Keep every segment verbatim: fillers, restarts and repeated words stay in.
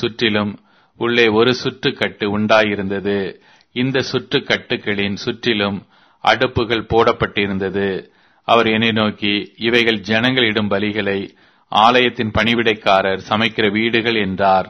சுற்றிலும் உள்ளே ஒரு சுற்றுக்கட்டு உண்டாயிருந்தது. இந்த சுற்றுக்கட்டுகளின் சுற்றிலும் அடுப்புகள் போடப்பட்டிருந்தது. அவர் என்னை நோக்கி, இவைகள் ஜனங்கள் இடும் பலிகளை ஆலயத்தின் பணிவிடைக்காரர் சமைக்கிற வீடுகள் என்றார்.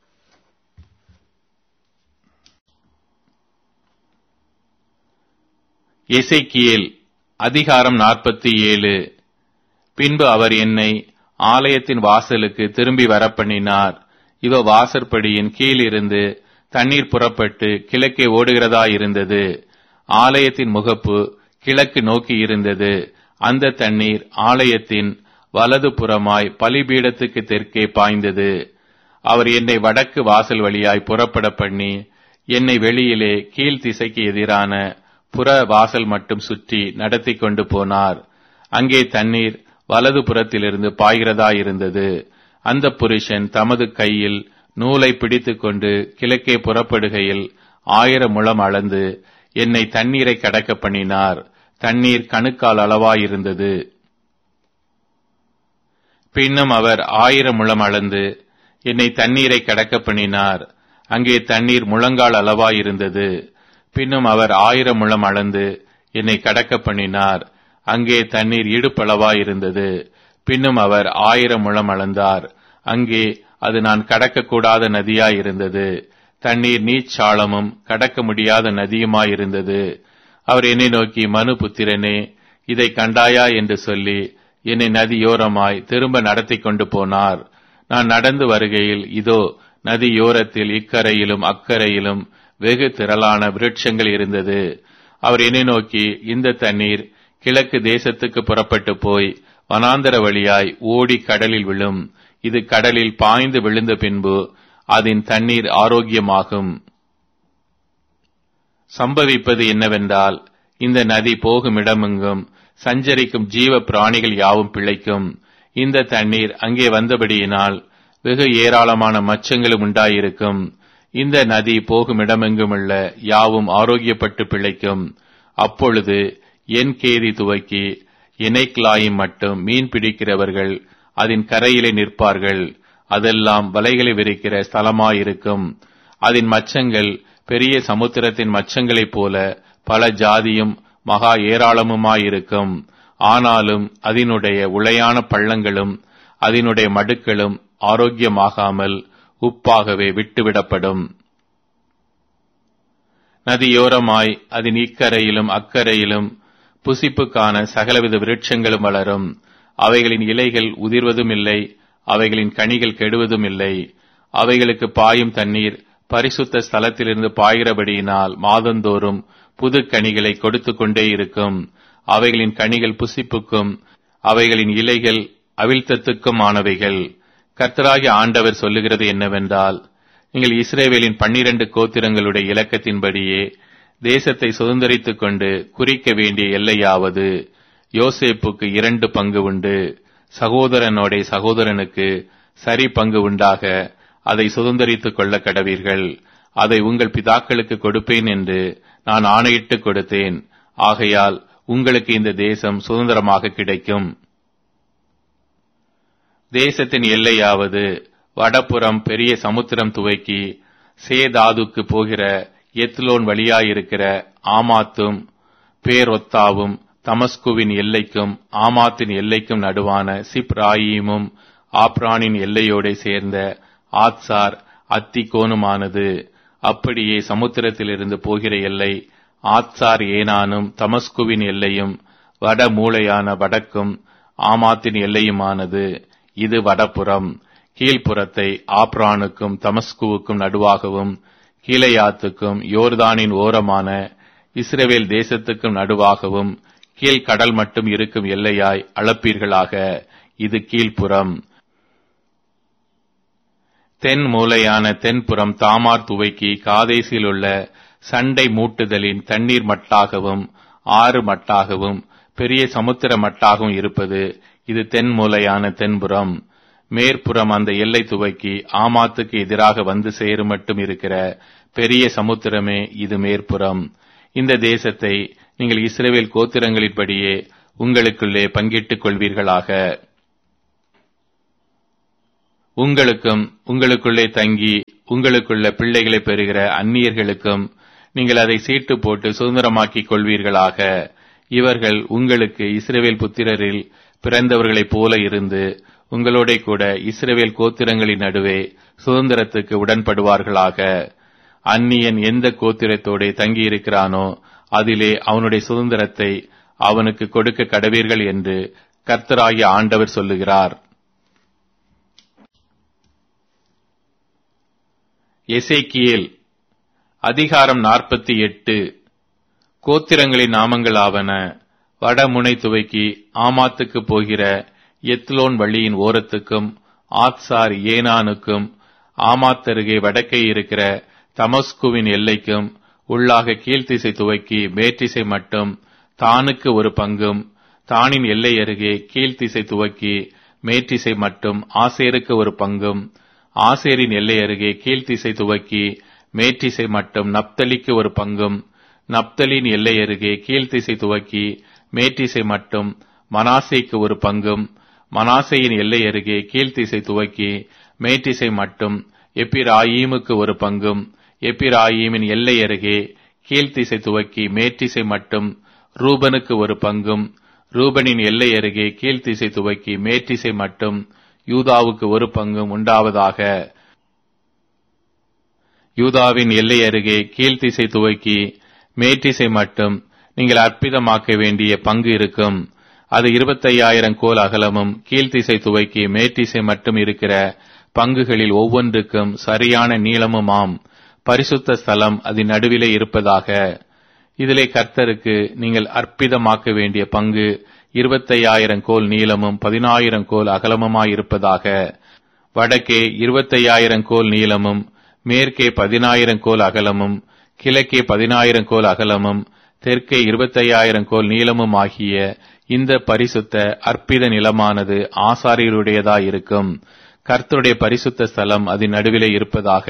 எசேக்கியேல் அதிகாரம் நாற்பத்தி ஏழு. பின்பு அவர் என்னை ஆலயத்தின் வாசலுக்கு திரும்பி வரப்பண்ணினார். இவ வாசற்படியின் கீழிருந்து தண்ணீர் புறப்பட்டு கிழக்கே ஓடுகிறதாயிருந்தது. ஆலயத்தின் முகப்பு கிழக்கு நோக்கி இருந்தது. அந்த தண்ணீர் ஆலயத்தின் வலது புறமாய் பலிபீடத்துக்கு தெற்கே பாய்ந்தது. அவர் என்னை வடக்கு வாசல் வழியாய் புறப்பட பண்ணி என்னை வெளியிலே கீழ் திசைக்கு எதிரான புற வாசல் மட்டும் சுற்றி நடத்தி கொண்டு போனார். அங்கே தண்ணீர் வலது புறத்திலிருந்து பாய்கிறதாயிருந்தது. அந்த புருஷன் தமது கையில் நூலை பிடித்துக் கொண்டு கிழக்கே புறப்படுகையில் ஆயிரம் முழம் அளந்து என்னை தண்ணீரை கடக்க பண்ணினார். தண்ணீர் கணுக்கால் அளவாயிருந்தது. பின்னும் அவர் ஆயிரம் முழம் அளந்து என்னை தண்ணீரை கடக்க பண்ணினார். அங்கே தண்ணீர் முழங்கால் அளவாயிருந்தது. பின்னும் அவர் ஆயிரம் முழம் அளந்து என்னை கடக்க பண்ணினார். அங்கே தண்ணீர் இடுப்பளவாயிருந்தது. பின்னும் அவர் ஆயிரம் முழம் அளந்தார். அங்கே அது நான் கடக்கக்கூடாத நதியாயிருந்தது. தண்ணீர் நீச்சாளமும் கடக்க முடியாத நதியுமாயிருந்தது. அவர் என்னை நோக்கி, மனு புத்திரனே, இதை கண்டாயா என்று சொல்லி என்னை நதியோரமாய் திரும்ப நடத்தி கொண்டு போனார். நான் நடந்து வருகையில் இதோ நதியோரத்தில் இக்கரையிலும் அக்கரையிலும் வெகு திரளான விருட்சங்கள் இருந்தது. அவர் என்னை நோக்கி, இந்த தண்ணீர் கிழக்கு தேசத்துக்கு புறப்பட்டு போய் வனாந்தர வழியாய் ஓடி கடலில் விழும். இது கடலில் பாய்ந்து விழுந்த பின்பு அதன் தண்ணீர் ஆரோக்கியமாகும். சம்பவிப்பது என்னவென்றால், இந்த நதி போகும் இடமெங்கும் சஞ்சரிக்கும் ஜீவ பிராணிகள் யாவும் பிழைக்கும். இந்த தண்ணீர் அங்கே வந்தபடியினால் வெகு ஏராளமான மச்சங்களும் உண்டாயிருக்கும். இந்த நதி போகும் இடமெங்குமுள்ள யாவும் ஆரோக்கியப்பட்டு பிழைக்கும். அப்பொழுது என் கேதி துவக்கி எனைக்லாயும் மட்டும் மீன் பிடிக்கிறவர்கள் அதன் கரையிலே நிற்பார்கள். அதெல்லாம் வலைகளை விரிக்கிற ஸ்தலமாயிருக்கும். அதன் மச்சங்கள் பெரிய சமுத்திரத்தின் மச்சங்களைப் போல பல ஜாதியும் மகா ஏராளமுமாயிருக்கும். ஆனாலும் அதனுடைய உளையான பள்ளங்களும் அதனுடைய மடுக்களும் ஆரோக்கியமாகாமல் உப்பாகவே விட்டுவிடப்படும். நதியோரமாய் அதன் இக்கரையிலும் அக்கரையிலும் புசிப்புக்கான சகலவித விருட்சங்களும் வளரும். அவைகளின் இலைகள் உதிர்வதும் இல்லை, அவைகளின் கனிகள் கெடுவதும் இல்லை. அவைகளுக்கு பாயும் தண்ணீர் பரிசுத்த ஸ்தலத்திலிருந்து பாய்கிறபடியினால் மாதந்தோறும் புது கனிகளை கொடுத்து கொண்டே இருக்கும். அவைகளின் கனிகள் புசிப்புக்கும் அவைகளின் இலைகள் அவிழ்த்தத்துக்கும் ஆனவைகள். கர்த்தராகிய ஆண்டவர் சொல்லுகிறது என்னவென்றால், நீங்கள் இஸ்ரவேலின் பன்னிரண்டு கோத்திரங்களுடைய இலக்கத்தின்படியே தேசத்தை சுதந்தரித்துக் கொண்டு குறிக்க வேண்டிய எல்லையாவது, யோசேப்புக்கு இரண்டு பங்கு உண்டு, சகோதரனோட சகோதரனுக்கு சரி பங்கு உண்டாக அதை சுதந்தரித்துக் கொள்ள கடவீர்கள். அதை உங்கள் பிதாக்களுக்கு கொடுப்பேன் என்று நான் ஆணையிட்டு கொடுத்தேன். ஆகையால் உங்களுக்கு இந்த தேசம் சுதந்திரமாக கிடைக்கும். தேசத்தின் எல்லையாவது, வடபுறம் பெரிய சமுத்திரம் துவக்கி சேதாதுக்கு போகிற எத்லோன் வழியாயிருக்கிற ஆமாத்தும் பேரொத்தாவும் தமஸ்குவின் எல்லைக்கும் ஆமாத்தின் எல்லைக்கும் நடுவான சிப்ராயீமும் ஆப்ரானின் எல்லையோட சேர்ந்த ஆத்சார் அத்திகோனுமானது. அப்படியே சமுத்திரத்திலிருந்து போகிற எல்லை ஆத்சார் ஏனானும் தமஸ்குவின் எல்லையும் வட மூலையான வடக்கும் ஆமாத்தின் எல்லையுமானது. இது வடபுறம். கீழ்ப்புறத்தை ஆப்ரானுக்கும் தமஸ்குவுக்கும் நடுவாகவும் கீலேயாத்துக்கும் யோர்தானின் ஓரமான இஸ்ரவேல் தேசத்துக்கும் நடுவாகவும் கீழ்கடல் மட்டும் இருக்கும் எல்லையாய் அளப்பீர்களாக. இது கீழ்ப்புறம். தென் மூலையான தென்புறம் தாமார் துவைக்கி காதேசில் உள்ள சண்டை மூட்டுதலின் தண்ணீர் மட்டாகவும் ஆறு மட்டாகவும் பெரிய சமுத்திர மட்டாகவும் இருப்பது இது தென் மூலையான தென்புறம். மேற்புறம் அந்த எல்லை துவக்கி ஆமாத்துக்கு எதிராக வந்து சேரும் மட்டும் இருக்கிற பெரிய சமுத்திரமே இது மேற்புறம். இந்த தேசத்தை நீங்கள் இஸ்ரவேல் கோத்திரங்களின்படியே உங்களுக்குள்ளே பங்கிட்டுக் கொள்வீர்களாக. உங்களுக்கும் உங்களுக்குள்ளே தங்கி உங்களுக்குள்ள பிள்ளைகளை பெறுகிற அந்நியர்களுக்கும் நீங்கள் அதை சீட்டு போட்டு சுதந்திரமாக்கிக் கொள்வீர்களாக. இவர்கள் உங்களுக்கு இஸ்ரவேல் புத்திரரில் பிறந்தவர்களைப் போல இருந்து உங்களோட கூட இஸ்ரவேல் கோத்திரங்களின் நடுவே சுதந்திரத்துக்கு உடன்படுவார்களாக. அந்நியன் எந்த கோத்திரத்தோட தங்கியிருக்கிறானோ அதிலே அவனுடைய சுதந்திரத்தை அவனுக்கு கொடுக்க கடவீர்கள் என்று கர்த்தராகிய ஆண்டவர் சொல்லுகிறார். எசேக்கியேல் அதிகாரம் நாற்பத்தி எட்டு. கோத்திரங்களின் நாமங்களாவன: வடமுனை துவக்கி ஆமாத்துக்கு போகிற எத்லோன் வழியின் ஓரத்துக்கும் ஆத்சார் ஏனானுக்கும் ஆமாத்தருகே வடக்கே இருக்கிற தமஸ்குவின் எல்லைக்கும் உள்ளாக கீழ்த்திசை துவக்கி மேற்றிசை மட்டும் தானுக்கு ஒரு பங்கும், தானின் எல்லை அருகே கீழ்த்திசை துவக்கி மேற்றிசை மட்டும் ஆசேருக்கு ஒரு பங்கும், ஆசேரின் எல்லை அருகே கீழ்த்திசை துவக்கி மேற்றிசை மட்டும் நப்தலிக்கு ஒரு பங்கும், நப்தலின் எல்லை அருகே கீழ்த்திசை துவக்கி மேற்றிசை மட்டும் மனாசேக்கு ஒரு பங்கும், மனாசேயின் எல்லை அருகே கீழ்த்திசை துவக்கி மேற்றிசை மட்டும் எப்பிராயீமுக்கு ஒரு பங்கும், எப்பிராயீமின் எல்லை அருகே கீழ்த்திசை துவக்கி மேற்றிசை மட்டும் ரூபனுக்கு ஒரு பங்கும், ரூபனின் எல்லை அருகே கீழ்த்திசை துவக்கி மேற்றிசை மட்டும் யூதாவுக்கு ஒரு பங்கும் உண்டாவதாக. யூதாவின் எல்லை அருகே கீழ்த்திசை துவக்கி மேற்றிசை மட்டும் நீங்கள் அற்புதமாக்க வேண்டிய பங்கு இருக்கும். அது இருபத்தையாயிரம் கோல் அகலமும் கீழ்த்திசை துவக்கி மேற்றிசை மட்டும் இருக்கிற பங்குகளில் ஒவ்வொன்றுக்கும் சரியான நீளமுமாம். பரிசுத்த ஸ்தலம் அதன் நடுவிலே இருப்பதாக. இதிலே கர்த்தருக்கு நீங்கள் அற்புதமாக்க வேண்டிய பங்கு இருபத்தையாயிரம் கோல் நீளமும் பதினாயிரம் கோல் அகலமுமாயிருப்பதாக. வடக்கே இருபத்தையாயிரம் கோல் நீளமும் மேற்கே பதினாயிரம் கோல் அகலமும் கிழக்கே பதினாயிரம் கோல் அகலமும் தெற்கே இருபத்தையாயிரம் கோல் நீளமும் ஆகிய இந்த பரிசுத்த அற்பித நிலமானது ஆசாரியருடையதாயிருக்கும். கர்த்தருடைய பரிசுத்த ஸ்தலம் அதன் நடுவிலே இருப்பதாக.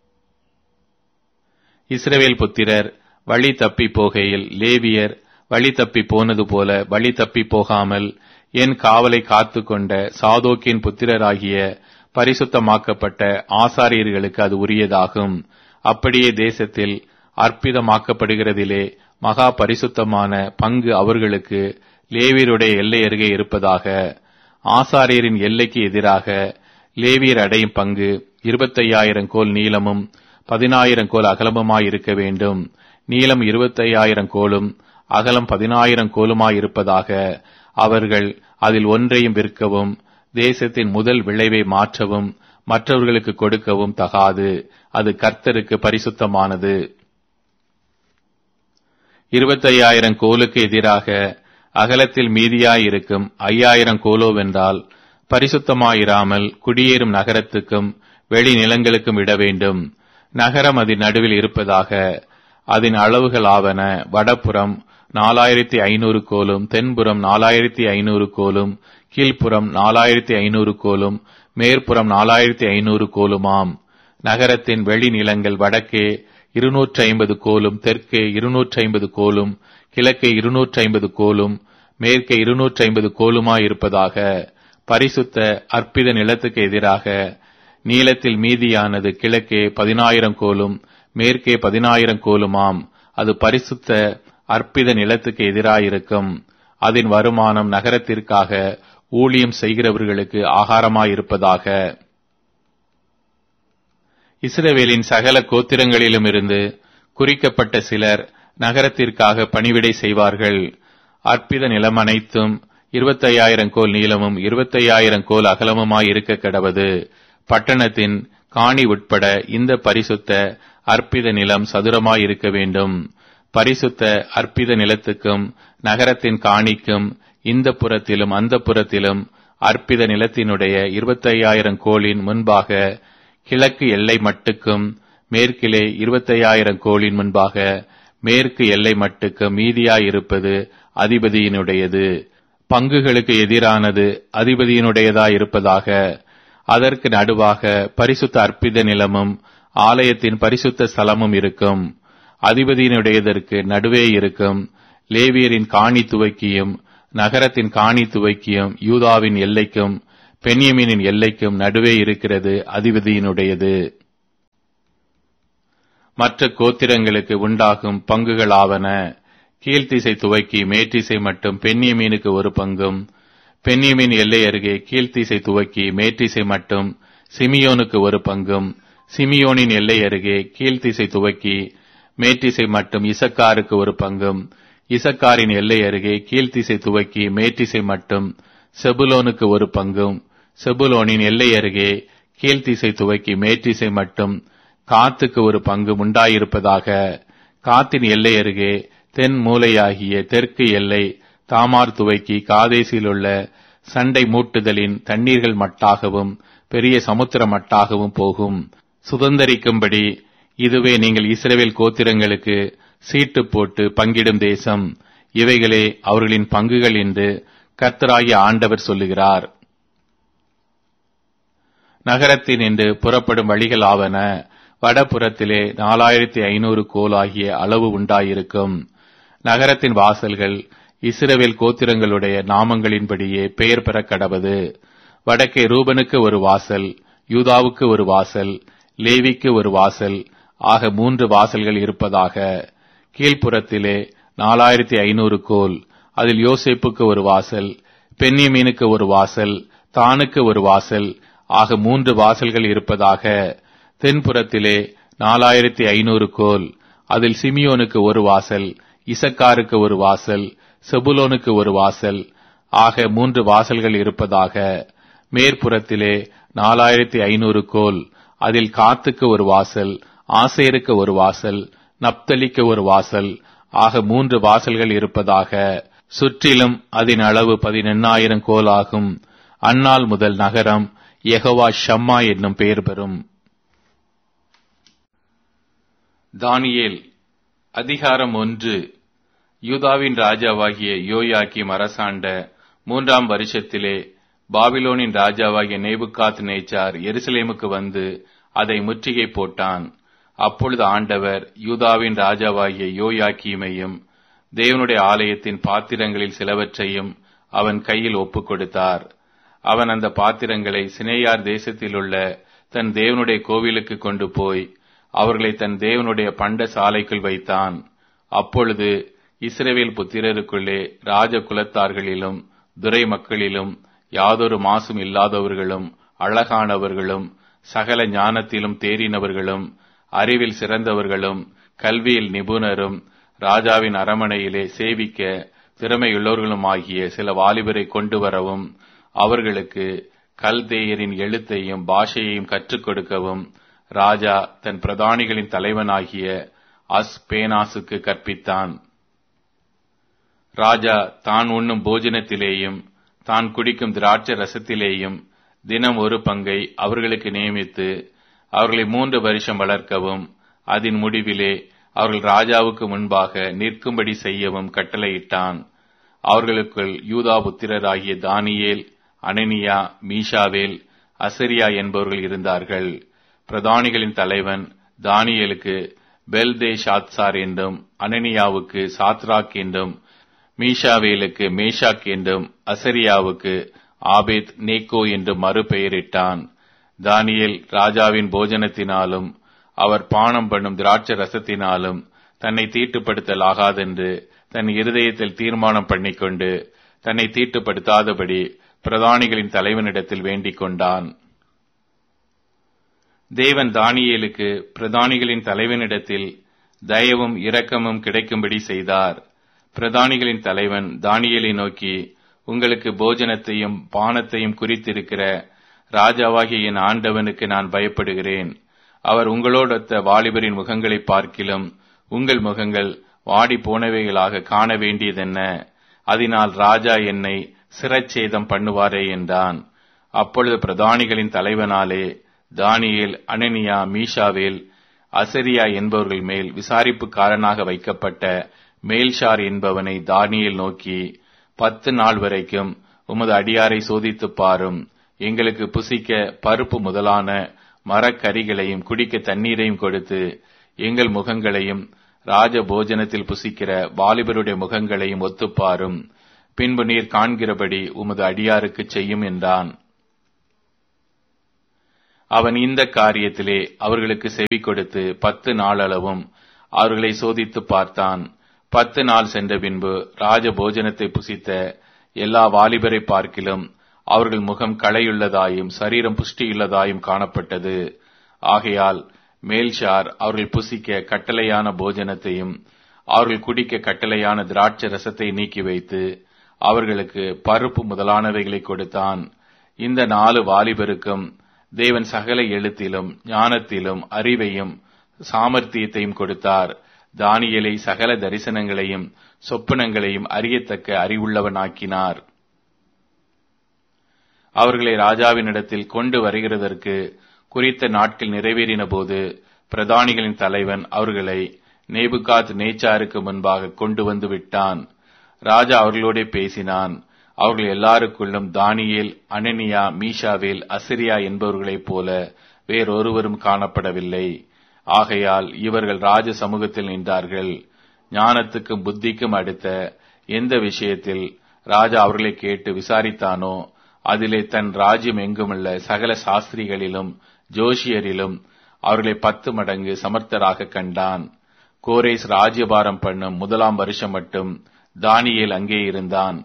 இஸ்ரவேல் புத்திரர் வழி தப்பி போகையில் லேவியர் வழி தப்பி போனது போல வழி தப்பி போகாமல் என் காவலை காத்து கொண்ட சாதோக்கின் புத்திரராகிய பரிசுத்தமாக்கப்பட்ட ஆசாரியர்களுக்கு அது உரியதாகும். அப்படியே தேசத்தில் அற்புதமாக்கப்படுகிறதிலே மகா பரிசுத்தமான பங்கு அவர்களுக்கு லேவியருடைய எல்லை அருகே இருப்பதாக. ஆசாரியரின் எல்லைக்கு எதிராக லேவியர் அடையும் பங்கு இருபத்தையாயிரம் கோல் நீளமும் பதினாயிரம் கோல் அகலமுமாயிருக்க வேண்டும். நீளம் இருபத்தையாயிரம் கோலும் அகலம் பதினாயிரம் கோலுமாயிருப்பதாக. அவர்கள் அதில் ஒன்றையும் விற்கவும் தேசத்தின் முதல் விளைவை மாற்றவும் மற்றவர்களுக்கு கொடுக்கவும் தகாது. அது கர்த்தருக்கு பரிசுத்தமானது. இருபத்தையாயிரம் கோலுக்கு எதிராக அகலத்தில் மீதியாயிருக்கும் ஐயாயிரம் கோலோவென்றால் பரிசுத்தமாயிராமல் குடியேறும் நகரத்துக்கும் வெளி நிலங்களுக்கும் இட வேண்டும். நகரம் அதன் நடுவில் இருப்பதாக. அதன் அளவுகளாவன: வடபுறம் நாலாயிரத்தி ஐநூறு கோலும், தென்புறம் நாலாயிரத்தி ஐநூறு கோலும், கீழ்ப்புறம் நாலாயிரத்தி ஐநூறு கோலும், மேற்புறம் நாலாயிரத்தி ஐநூறு கோலுமாம். நகரத்தின் வெளி நிலங்கள் வடக்கே இருநூற்றி ஐம்பது கோலும், தெற்கே இருநூற்றி ஐம்பது கோலும், கிழக்கே இருநூற்றி ஐம்பது கோலும், மேற்கே இருநூற்றி ஐம்பது கோலுமாயிருப்பதாக. பரிசுத்த அற்பித நிலத்துக்கு எதிராக நீளத்தில் மீதியானது கிழக்கே பதினாயிரம் கோலும், மேற்கே பதினாயிரம் கோலுமாம். அது பரிசுத்த அற்பித நிலத்துக்கு எதிராயிருக்கும். அதன் வருமானம் நகரத்திற்காக ஊழியம் செய்கிறவர்களுக்கு ஆகாரமாயிருப்பதாக. இஸ்ரவேலின் சகல கோத்திரங்களிலுமிருந்து குறிக்கப்பட்ட சிலர் நகரத்திற்காக பணிவிடை செய்வார்கள். அற்பித நிலம் அனைத்தும் இருபத்தையாயிரம் கோல் நீளமும் இருபத்தையாயிரம் கோல் அகலமுமாயிருக்க கடவது. பட்டணத்தின் காணி உட்பட இந்த பரிசுத்த அற்பித நிலம் சதுரமாயிருக்க வேண்டும். பரிசுத்த அற்பித நிலத்துக்கும் நகரத்தின் காணிக்கும் இந்த புறத்திலும் அந்த புறத்திலும் அற்பித நிலத்தினுடைய இருபத்தையாயிரம் கோலின் முன்பாக கிழக்கு எல்லை மட்டுக்கும் மேற்கிலே இருபத்தையாயிரம் கோலின் முன்பாக மேற்கு எல்லை மட்டுக்கும் மீதியாயிருப்பது அதிபதியினுடையது. பங்குகளுக்கு எதிரானது அதிபதியினுடையதாயிருப்பதாக. அதற்கு நடுவாக பரிசுத்த அற்பித நிலமும் ஆலயத்தின் பரிசுத்த ஸ்தலமும் இருக்கும். அதிபதியினுடையதற்கு நடுவே இருக்கும். லேவியரின் காணி துவக்கியும் நகரத்தின் காணி துவக்கியும் யூதாவின் எல்லைக்கும் பென்யமீனின் எல்லைக்கும் நடுவே இருக்கிறது அதிபதியினுடையது. மற்ற கோத்திரங்களுக்கு உண்டாகும் பங்குகளாவன. கீழ்த்திசை துவக்கி மேற்றிசை மட்டும் பென்யமீனுக்கு ஒரு பங்கும், பென்யமீன் எல்லை அருகே கீழ்த்திசை துவக்கி மேற்றிசை மட்டும் சிமியோனுக்கு ஒரு பங்கும், சிமியோனின் எல்லை அருகே கீழ்த்திசை துவக்கி மேற்றிசை மட்டும் இசக்காருக்கு ஒரு பங்கும், இசக்காரின் எல்லை அருகே கீழ்த்திசை துவக்கி மேற்றிசை மட்டும் செபுலோனுக்கு ஒரு பங்கும், செபுலோனின் எல்லை அருகே கீழ்த்திசை துவக்கி மேற்றிசை மட்டும் காத்துக்கு ஒரு பங்கு உண்டாயிருப்பதாக. காத்தின் எல்லை அருகே தென் மூலையாகிய தெற்கு எல்லை தாமார் துவக்கி காதேசிலுள்ள சண்டை மூட்டுதலின் தண்ணீர்கள் மட்டாகவும் பெரிய சமுத்திர மட்டாகவும் போகும். சுதந்தரிக்கும்படி இதுவே நீங்கள் இஸ்ரவேல் கோத்திரங்களுக்கு சீட்டு போட்டு பங்கிடும் தேசம். இவைகளே அவர்களின் பங்குகள் என்று கர்த்தராகிய ஆண்டவர் சொல்லுகிறார். நகரத்தின் என்று புறப்படும் வழிகள் ஆவன. வடபுறத்திலே நாலாயிரத்தி ஐநூறு கோல் ஆகிய அளவு உண்டாயிருக்கும். நகரத்தின் வாசல்கள் இஸ்ரவேல் கோத்திரங்களுடைய நாமங்களின்படியே பெயர் பெற கடவது. வடக்கே ரூபனுக்கு ஒரு வாசல், யூதாவுக்கு ஒரு வாசல், லேவிக்கு ஒரு வாசல் ஆக மூன்று வாசல்கள் இருப்பதாக. கீழ்ப்புறத்திலே நாலாயிரத்தி ஐநூறு கோல், அதில் யோசேப்புக்கு ஒரு வாசல், பென்யமீனுக்கு ஒரு வாசல், தானுக்கு ஒரு வாசல் ஆக மூன்று வாசல்கள் இருப்பதாக. தென்புறத்திலே நாலாயிரத்தி ஐநூறு கோல், அதில் சிமியோனுக்கு ஒரு வாசல், இசக்காருக்கு ஒரு வாசல், செபுலோனுக்கு ஒரு வாசல் ஆக மூன்று வாசல்கள் இருப்பதாக. மேற்புறத்திலே நாலாயிரத்தி ஐநூறு கோல், அதில் காத்துக்கு ஒரு வாசல், ஆசேருக்கு ஒரு வாசல், நப்தலிக்கு ஒரு வாசல் ஆக மூன்று வாசல்கள் இருப்பதாக. சுற்றிலும் அதன் அளவு பதினெண்ணாயிரம் கோல் ஆகும். அந்நாள் முதல் நகரம் யெகோவா ஷம்மா என்னும் பெயர் பெறும். தானியேல் அதிகாரம் ஒன்று. யூதாவின் ராஜாவாகிய யோயாக்கீம் அரசாண்ட மூன்றாம் வருஷத்திலே பாபிலோனின் ராஜாவாகிய நேபுகாத் நேச்சார் எருசலேமுக்கு வந்து அதை முற்றுகை போட்டான். அப்பொழுது ஆண்டவர் யூதாவின் ராஜாவாகிய யோயாக்கீமையும் தேவனுடைய ஆலயத்தின் பாத்திரங்களில் சிலவற்றையும் அவன் கையில் ஒப்புக் கொடுத்தார். அவன் அந்த பாத்திரங்களை சினேயார் தேசத்திலுள்ள தன் தேவனுடைய கோவிலுக்கு கொண்டு போய் அவர்களை தன் தேவனுடைய பண்ட சாலைக்குள் வைத்தான். அப்பொழுது இஸ்ரவேல் புத்திரருக்குள்ளே ராஜ குலத்தார்களிலும் துரை மக்களிலும் யாதொரு மாசும் இல்லாதவர்களும் அழகானவர்களும் சகல ஞானத்திலும் தேறினவர்களும் அறிவில் சிறந்தவர்களும் கல்வியில் நிபுணரும் ராஜாவின் அரமனையிலே சேவிக்க திறமையுள்ளவர்களுமாகிய சில வாலிபரை கொண்டு வரவும் அவர்களுக்கு கல்தேயரின் எழுத்தையும் பாஷையையும் கற்றுக் கொடுக்கவும் ராஜா தன் பிரதானிகளின் தலைவனாகிய அஸ்பேனாசுக்கு கற்பித்தான். ராஜா தான் உண்ணும் போஜனத்திலேயும் தான் குடிக்கும் திராட்சை ரசத்திலேயும் தினம் ஒரு பங்கை அவர்களுக்கு நியமித்து அவர்களை மூன்று வருஷம் வளர்க்கவும் அதன் முடிவிலே அவர்கள் ராஜாவுக்கு முன்பாக நிற்கும்படி செய்யவும் கட்டளையிட்டான். அவர்களுக்குள் யூதா புத்திரராகிய தானியேல், அனனியா, மீஷாவேல், அசரியா என்பவர்கள் இருந்தார்கள். பிரதானிகளின் தலைவன் தானியேலுக்கு பெல்தேஷாத்சார் என்றும், அனனியாவுக்கு சாத்ராக் என்றும், மீஷாவேலுக்கு மேஷாக் என்றும், அசரியாவுக்கு ஆபேத் நேக்கோ என்று மறுபெயரிட்டான். தானியேல் ராஜாவின் போஜனத்தினாலும் அவர் பானம் பண்ணும் திராட்சை ரசத்தினாலும் தன்னை தீட்டுப்படுத்தல் ஆகாதென்று தன் இருதயத்தில் தீர்மானம் பண்ணிக்கொண்டு தன்னை தீட்டுப்படுத்தாதபடி பிரதானிகளின் தலைவனிடத்தில் வேண்டிக் கொண்டான். தேவன் தானியேலுக்கு பிரதானிகளின் தலைவனிடத்தில் தயவும் இரக்கமும் கிடைக்கும்படி செய்தார். பிரதானிகளின் தலைவன் தானியேலை நோக்கி, உங்களுக்கு போஜனத்தையும் பானத்தையும் குறித்திருக்கிற ராஜாவாகிய என் ஆண்டவனுக்கு நான் பயப்படுகிறேன். அவர் உங்களோடொத்த வாலிபரின் முகங்களை பார்க்கிலும் உங்கள் முகங்கள் வாடி போனவைகளாக காண வேண்டியதென்ன? அதனால் ராஜா என்னை சிரச்சேதம் பண்ணுவாரே என்றான். அப்பொழுது பிரதானிகளின் தலைவனாலே தானியேல், அனனியா, மீஷாவேல், அசரியா என்பவர்கள் மேல் விசாரிப்புக்காரனாக வைக்கப்பட்ட மேல்ஷார் என்பவனை தானியேல் நோக்கி, பத்து நாள் வரைக்கும் உமது அடியாரை சோதித்துப் பாரும். எங்களுக்கு புசிக்க பருப்பு முதலான மரக்கறிகளையும் குடிக்க தண்ணீரையும் கொடுத்து எங்கள் முகங்களையும் ராஜ போஜனத்தில் புசிக்கிற வாலிபருடைய முகங்களையும் ஒத்துப்பாரும். பின்பு நீர் காண்கிறபடி உமது அடியாருக்கு செய்யும் என்றான். அவன் இந்த காரியத்திலே அவர்களுக்கு செவி கொடுத்து பத்து நாளளவும் அவர்களை சோதித்து பார்த்தான். பத்து நாள் சென்ற பின்பு ராஜ போஜனத்தை புசித்த எல்லா வாலிபரை பார்க்கிலும் அவர்கள் முகம் களையுள்ளதாயும் சரீரம் புஷ்டியுள்ளதாயும் காணப்பட்டது. ஆகையால் மேல்ஷார் அவர்கள் புசிக்க கட்டளையான போஜனத்தையும் அவர்கள் குடிக்க கட்டளையான திராட்சை ரசத்தை நீக்கி வைத்து அவர்களுக்கு பருப்பு முதலானவைகளை கொடுத்தான். இந்த நாலு வாலிபருக்கும் தேவன் சகல எழுத்திலும் ஞானத்திலும் அறிவையும் சாமர்த்தியத்தையும் கொடுத்தார். தானியேலை சகல தரிசனங்களையும் சொப்பனங்களையும் அறியத்தக்க அறிவுள்ளவனாக்கினார். அவர்களை ராஜாவினிடத்தில் கொண்டு வருகிறதற்கு குறித்த நாட்கள் நிறைவேறின போது பிரதானிகளின் தலைவன் அவர்களை நேபுகாத் நேச்சாருக்கு முன்பாக கொண்டு வந்து விட்டான். ராஜா அவர்களோட பேசினான். அவர்கள் எல்லாருக்குள்ளும் தானியேல், அனனியா, மீஷாவேல், அசிரியா என்பவர்களைப் போல வேறொருவரும் காணப்படவில்லை. ஆகையால் இவர்கள் ராஜ சமூகத்தில் நின்றார்கள். ஞானத்துக்கும் புத்திக்கும் அடுத்த எந்த விஷயத்தில் ராஜா அவர்களை கேட்டு விசாரித்தானோ அதிலே தன் ராஜ்யம் எங்குமுள்ள சகல சாஸ்திரிகளிலும் ஜோஷியரிலும் அவர்களை பத்து மடங்கு சமர்த்தராக கண்டான். கோரேஸ் ராஜ்யபாரம் பண்ணும் முதலாம் வருஷம் மட்டும் தானியேல் அங்கே இருந்தான்.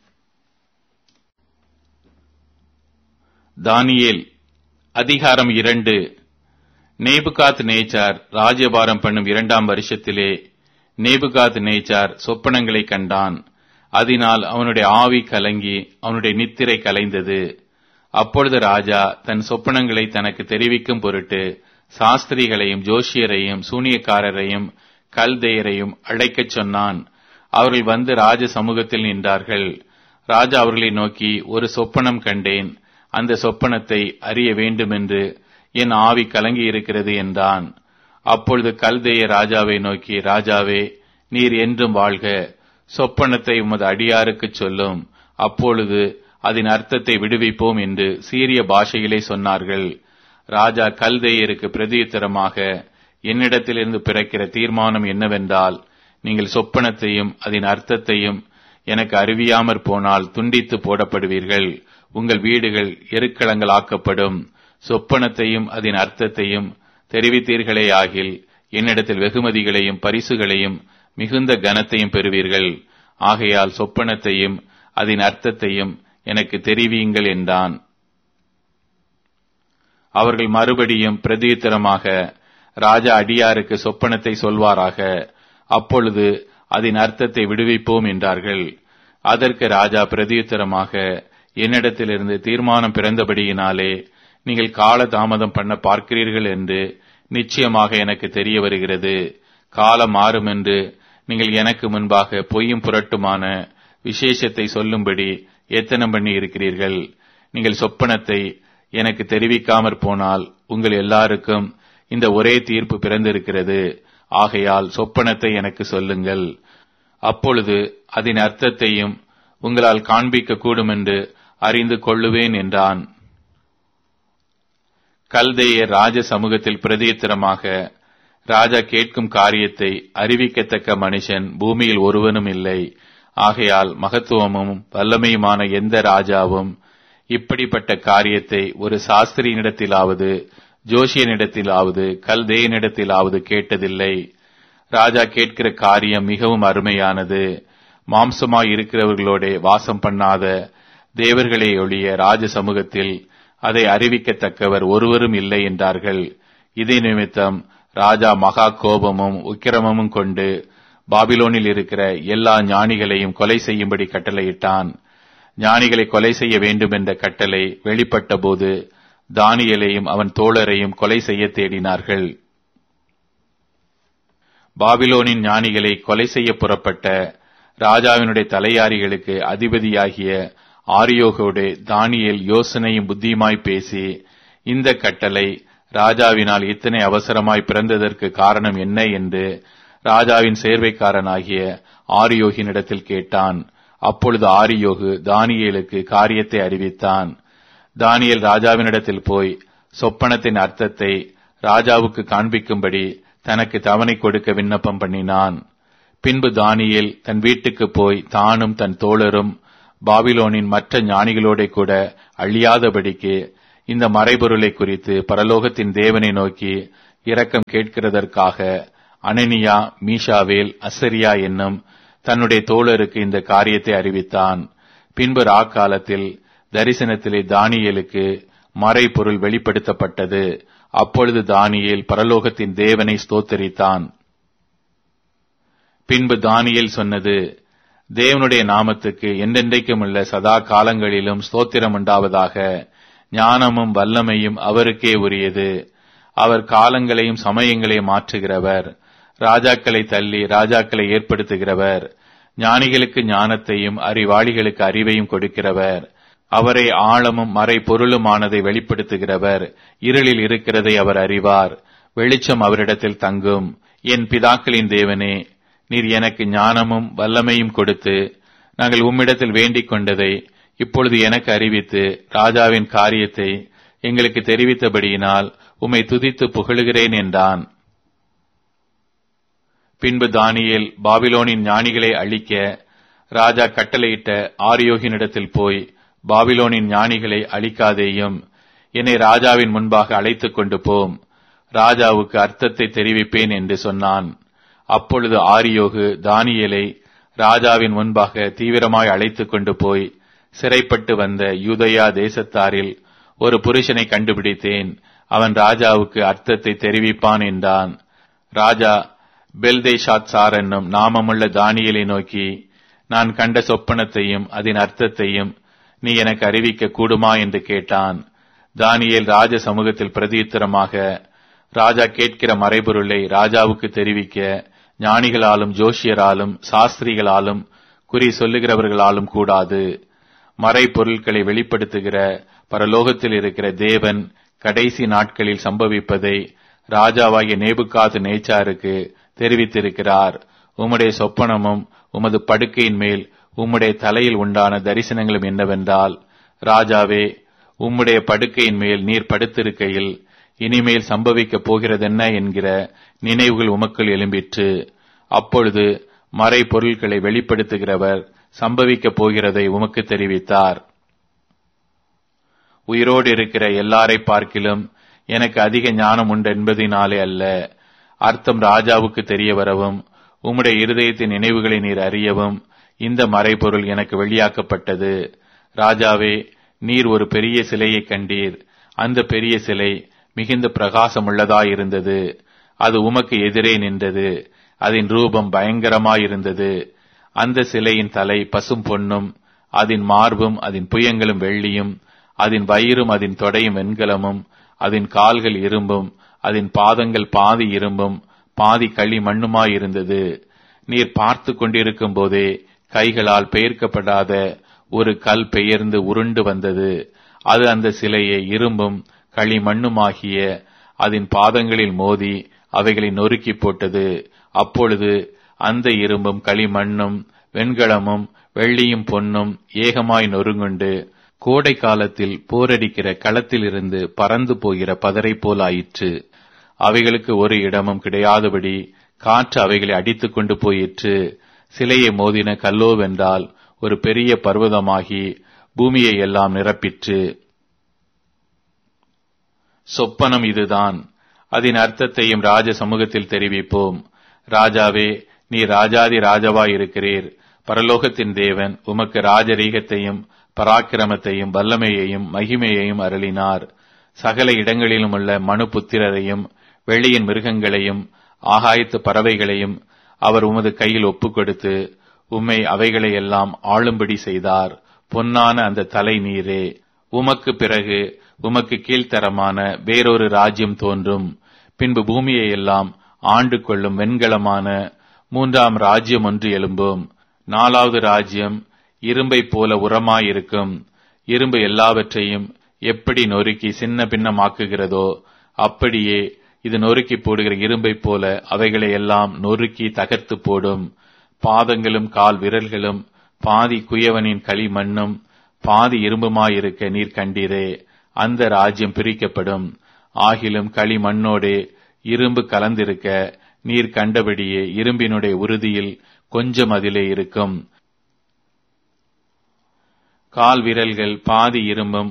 தானியேல் அதிகாரம் இரண்டு. நேபுகாத் நேச்சார் ராஜ்யபாரம் பண்ணும் இரண்டாம் வருஷத்திலே நேபுகாத் நேச்சார் சொப்பனங்களை கண்டான். அதனால் அவனுடைய ஆவி கலங்கி அவனுடைய நித்திரை கலைந்தது. அப்பொழுது ராஜா தன் சொப்பனங்களை தனக்கு தெரிவிக்கும் பொருட்டு சாஸ்திரிகளையும் ஜோஷியரையும் சூனியக்காரரையும் கல்தேயரையும் அழைக்கச் சொன்னான். அவர்கள் வந்து ராஜ சமூகத்தில் நின்றார்கள். ராஜா அவர்களை நோக்கி, ஒரு சொப்பனம் கண்டேன், அந்த சொப்பனத்தை அறிய வேண்டுமென்று என் ஆவி கலங்கி இருக்கிறது என்றான். அப்பொழுது கல்தேய ராஜாவை நோக்கி, ராஜாவே, நீர் என்றும் வாழ்க, சொப்பனத்தை உமது அடியாருக்குச் சொல்லும், அப்பொழுது அதன் அர்த்தத்தை விடுவிப்போம் என்று சீரிய பாஷையிலே சொன்னார்கள். ராஜா கல்தேயருக்கு பிரதியுத்தரமாக, என்னிடத்திலிருந்து பிறக்கிற தீர்மானம் என்னவென்றால், நீங்கள் சொப்பனத்தையும் அதன் அர்த்தத்தையும் எனக்கு அறிவியாமற் போனால் துண்டித்து போடப்படுவீர்கள், உங்கள் வீடுகள் எருக்களங்கள் ஆக்கப்படும். சொப்பனத்தையும் அதன் அர்த்தத்தையும் தெரிவித்தீர்களே ஆகில் என்னிடத்தில் வெகுமதிகளையும் பரிசுகளையும் மிகுந்த கனத்தையும் பெறுவீர்கள். ஆகையால் சொப்பனத்தையும் அதன் அர்த்தத்தையும் எனக்கு தெரிவியுங்கள் என்றான். அவர்கள் மறுபடியும் பிரதியுத்தரமாக, ராஜா அடியாருக்கு சொப்பனத்தை சொல்வாராக, அப்பொழுது அதன் அர்த்தத்தை விடுவிப்போம் என்றார்கள். அதற்கு ராஜா பிரதியுத்தரமாக, என்னிடத்திலிருந்து தீர்மானம் பிறந்தபடியினாலே நீங்கள் கால தாமதம் பண்ண பார்க்கிறீர்கள் என்று நிச்சயமாக எனக்கு தெரிய வருகிறது. காலம் மாறும் என்று நீங்கள் எனக்கு முன்பாக பொய்யும் புரட்டுமான விசேஷத்தை சொல்லும்படி எத்தனம் பண்ணி இருக்கிறீர்கள். நீங்கள் சொப்பனத்தை எனக்கு தெரிவிக்காமற் போனால் உங்கள் எல்லாருக்கும் இந்த ஒரே தீர்ப்பு பிறந்திருக்கிறது. ஆகையால் சொப்பனத்தை எனக்கு சொல்லுங்கள், அப்பொழுது அதன் அர்த்தத்தையும் உங்களால் காண்பிக்க கூடும் என்று அறிந்து கொள்ளுவேன் என்றான். கல்தேயர் ராஜ சமூகத்தில் பிரதியுத்தரமாக, ராஜா கேட்கும் காரியத்தை அறிவிக்கத்தக்க மனுஷன் பூமியில் ஒருவனும் இல்லை. ஆகையால் மகத்துவமும் வல்லமையுமான எந்த ராஜாவும் இப்படிப்பட்ட காரியத்தை ஒரு சாஸ்திரியினிடத்திலாவது ஜோஷியனிடத்திலாவது கல்தேயனிடத்திலாவது கேட்டதில்லை. ராஜா கேட்கிற காரியம் மிகவும் அருமையானது. மாம்சமாய் இருக்கிறவர்களோட வாசம் பண்ணாத தேவர்களே ஒழிய ராஜ சமூகத்தில் அதை அறிவிக்கத்தக்கவர் ஒருவரும் இல்லை என்றார்கள். இதே நிமித்தம் ராஜா மகா கோபமும் உக்கிரமும் கொண்டு பாபிலோனில் இருக்கிற எல்லா ஞானிகளையும் கொலை செய்யும்படி கட்டளையிட்டான். ஞானிகளை கொலை செய்ய வேண்டும் என்ற கட்டளை வெளிப்பட்ட போது தானியேலையும் அவன் தோழரையும் கொலை செய்ய தேடினார்கள். பாபிலோனின் ஞானிகளை கொலை செய்ய புறப்பட்ட ராஜாவினுடைய தலையாரிகளுக்கு அதிபதியாகிய ஆரியோகோடு தானியேல் யோசனையும் புத்தியுமாய் பேசி, இந்த கட்டளை ராஜாவினால் இத்தனை அவசரமாய் பிறந்ததற்கு காரணம் என்ன என்று ராஜாவின் சேர்வைக்காரனாகிய ஆரியோகினிடத்தில் கேட்டான். அப்பொழுது ஆரியோகு தானியேலுக்கு காரியத்தை அறிவித்தான். தானியேல் ராஜாவினிடத்தில் போய் சொப்பனத்தின் அர்த்தத்தை ராஜாவுக்கு காண்பிக்கும்படி தனக்கு தவணை கொடுக்க விண்ணப்பம் பண்ணினான். பின்பு தானியேல் தன் வீட்டுக்கு போய் தானும் தன் தோழரும் பாபிலோனின் மற்ற ஞானிகளோட கூட அழியாதபடிக்கு இந்த மறைபொருளை குறித்து பரலோகத்தின் தேவனை நோக்கி இரக்கம் கேட்கிறதற்காக அனனியா, மீஷாவேல், அசரியா என்னும் தன்னுடைய தோழருக்கு இந்த காரியத்தை அறிவித்தான். பின்பு ராக்காலத்தில் தரிசனத்திலே தானியேலுக்கு மறைபொருள் வெளிப்படுத்தப்பட்டது. அப்பொழுது தானியேல் பரலோகத்தின் தேவனை ஸ்தோத்தரித்தான். பின்பு தானியேல் சொன்னது, தேவனுடைய நாமத்துக்கு என்றென்றைக்கும் உள்ள சதா காலங்களிலும் ஸ்தோத்திரம் உண்டாவதாக. ஞானமும் வல்லமையும் அவருக்கே உரியது. அவர் காலங்களையும் சமயங்களையும் மாற்றுகிறவர். ராஜாக்களை தள்ளி ராஜாக்களை ஏற்படுத்துகிறவர். ஞானிகளுக்கு ஞானத்தையும் அறிவாளிகளுக்கு அறிவையும் கொடுக்கிறவர். அவரை ஆழமும் மறை பொருளுமானதை வெளிப்படுத்துகிறவர். இருளில் இருக்கிறதை அவர் அறிவார். வெளிச்சம் அவரிடத்தில் தங்கும். என் பிதாக்களின் தேவனே, நீர் எனக்கு ஞானமும் வல்லமையும் கொடுத்து நாங்கள் உம்மிடத்தில் வேண்டிக் கொண்டதை இப்பொழுது எனக்கு அறிவித்து ராஜாவின் காரியத்தை எங்களுக்கு தெரிவித்தபடியினால் உம்மை துதித்து புகழுகிறேன் என்றான். பின்பு தானியேல் பாபிலோனின் ஞானிகளை அழிக்க ராஜா கட்டளையிட்ட ஆரியோகினிடத்தில் போய், பாபிலோனின் ஞானிகளை அழிக்காதேயும், என்னை ராஜாவின் முன்பாக அழைத்துக் கொண்டு போம், ராஜாவுக்கு அர்த்தத்தை தெரிவிப்பேன் என்று சொன்னான். அப்பொழுது ஆரியோகு தானியேலை ராஜாவின் முன்பாக தீவிரமாய் அழைத்துக் கொண்டு போய், சிறைப்பட்டு வந்த யூதயா தேசத்தாரில் ஒரு புருஷனை கண்டுபிடித்தேன், அவன் ராஜாவுக்கு அர்த்தத்தை தெரிவிப்பான் என்றான். ராஜா பெல்தேஷாத்சார் என்னும் நாமமுள்ள தானியேலை நோக்கி, நான் கண்ட சொப்பனத்தையும் அதன் அர்த்தத்தையும் நீ எனக்கு அறிவிக்க கூடுமா என்று கேட்டான். தானியேல் ராஜ சமூகத்தில் பிரதியுத்தரமாக, ராஜா கேட்கிற மறைபொருளை ராஜாவுக்கு தெரிவிக்க ஞானிகளாலும் ஜோஷியராலும் சாஸ்திரிகளாலும் குறி சொல்லுகிறவர்களாலும் கூடாது. மறைபொருட்களை வெளிப்படுத்துகிற பரலோகத்தில் இருக்கிற தேவன் கடைசி நாட்களில் சம்பவிப்பதை ராஜாவாகிய நேபுகாத் நேச்சாருக்கு தெரிவித்திருக்கிறார். உம்முடைய சொப்பனமும் உமது படுக்கையின் மேல் உம்முடைய தலையில் உண்டான தரிசனங்களும் என்னவென்றால், ராஜாவே, உம்முடைய படுக்கையின் மேல் நீர் படுத்திருக்கையில் இனிமேல் சம்பவிக்கப் போகிறதென்ன என்கிற நினைவுகள் உமக்குள் எழும்பிற்று. அப்பொழுது மறை பொருட்களை வெளிப்படுத்துகிறவர் சம்பவிக்கப் போகிறதை உமக்கு தெரிவித்தார். உயிரோடு இருக்கிற எல்லாரை பார்க்கிலும் எனக்கு அதிக ஞானம் உண்டு என்பதினாலே அல்ல, அர்த்தம் ராஜாவுக்கு தெரிய வரவும் உம்முடைய இருதயத்தின் நினைவுகளை நீர் அறியவும் இந்த மறைபொருள் எனக்கு வெளியாக்கப்பட்டது. ராஜாவே, நீர் ஒரு பெரிய சிலையை கண்டீர். அந்த பெரிய சிலை மிகுந்த பிரகாசம் உள்ளதாயிருந்தது. அது உமக்கு எதிரே நின்றது. அதன் ரூபம் பயங்கரமாயிருந்தது. அந்த சிலையின் தலை பசும் பொன்னும், அதன் மார்பும் அதன் புயங்களும் வெள்ளியும், அதன் வயிறும் அதன் தொடையும் வெண்கலமும், அதன் கால்கள் இரும்பும், அதன் பாதங்கள் பாதி இரும்பும் பாதி களி மண்ணுமாயிருந்தது. நீர் பார்த்து கொண்டிருக்கும் போதே கைகளால் பெயர்க்கப்படாத ஒரு கல் பெயர்ந்து உருண்டு வந்தது. அது அந்த சிலையை இரும்பும் களி மண்ணுமாகிய அதன் பாதங்களில் மோதி அவைகளை நொறுக்கி போட்டது. அப்பொழுது அந்த இரும்பும் களிமண்ணும் வெண்கலமும் வெள்ளியும் பொன்னும் ஏகமாய் நொறுங்குண்டு கோடை காலத்தில் போரடிக்கிற களத்திலிருந்து பறந்து போகிற பதரை போல் ஆயிற்று. அவைகளுக்கு ஒரு இடமும் கிடையாதபடி காற்று அவைகளை அடித்துக் கொண்டு போயிற்று. சிலையை மோதின கல்லோவென்றால் ஒரு பெரிய பர்வதமாகி பூமியை எல்லாம் நிரப்பிற்று. சொப்பனம் இதுதான். அதன் அர்த்தத்தையும் ராஜ சமூகத்தில் தெரிவிப்போம். ராஜாவே, நீ ராஜாதி ராஜாவாய் இருக்கிறீர். பரலோகத்தின் தேவன் உமக்கு ராஜரீகத்தையும் பராக்கிரமத்தையும் வல்லமையையும் மகிமையையும் அருளினார். சகல இடங்களிலும் உள்ள மனு புத்திரரையும் வெளியின் மிருகங்களையும் ஆகாயத்து பறவைகளையும் அவர் உமது கையில் ஒப்புக் கொடுத்து உம்மை அவைகளையெல்லாம் ஆளும்படி செய்தார். பொன்னான அந்த தலை நீரே. உமக்கு பிறகு உமக்கு கீழ்த்தரமான வேறொரு ராஜ்யம் தோன்றும். பின்பு பூமியை எல்லாம் ஆண்டு கொள்ளும் வெண்கலமான மூன்றாம் ராஜ்யம் ஒன்று எழும்பும். நாலாவது ராஜ்யம் இரும்பை போல உரமாயிருக்கும். இரும்பு எல்லாவற்றையும் எப்படி நொறுக்கி சின்ன பின்னமாக்குகிறதோ அப்படியே இது நொறுக்கி போடுகிற இரும்பை போல அவைகளை எல்லாம் நொறுக்கி தகர்த்து போடும். பாதங்களும் கால் விரல்களும் பாதி குயவனின் களிமண்ணும் பாதி இரும்புமாயிருக்க நீர் கண்டீரே. அந்த ராஜ்யம் பிரிக்கப்படும். ஆகிலும் களிமண்ணோடே இரும்பு கலந்திருக்க நீர் கண்டபடியே இரும்பினுடைய உறுதியில் கொஞ்சம் அதிலே இருக்கும். கால் விரல்கள் பாதி இரும்பும்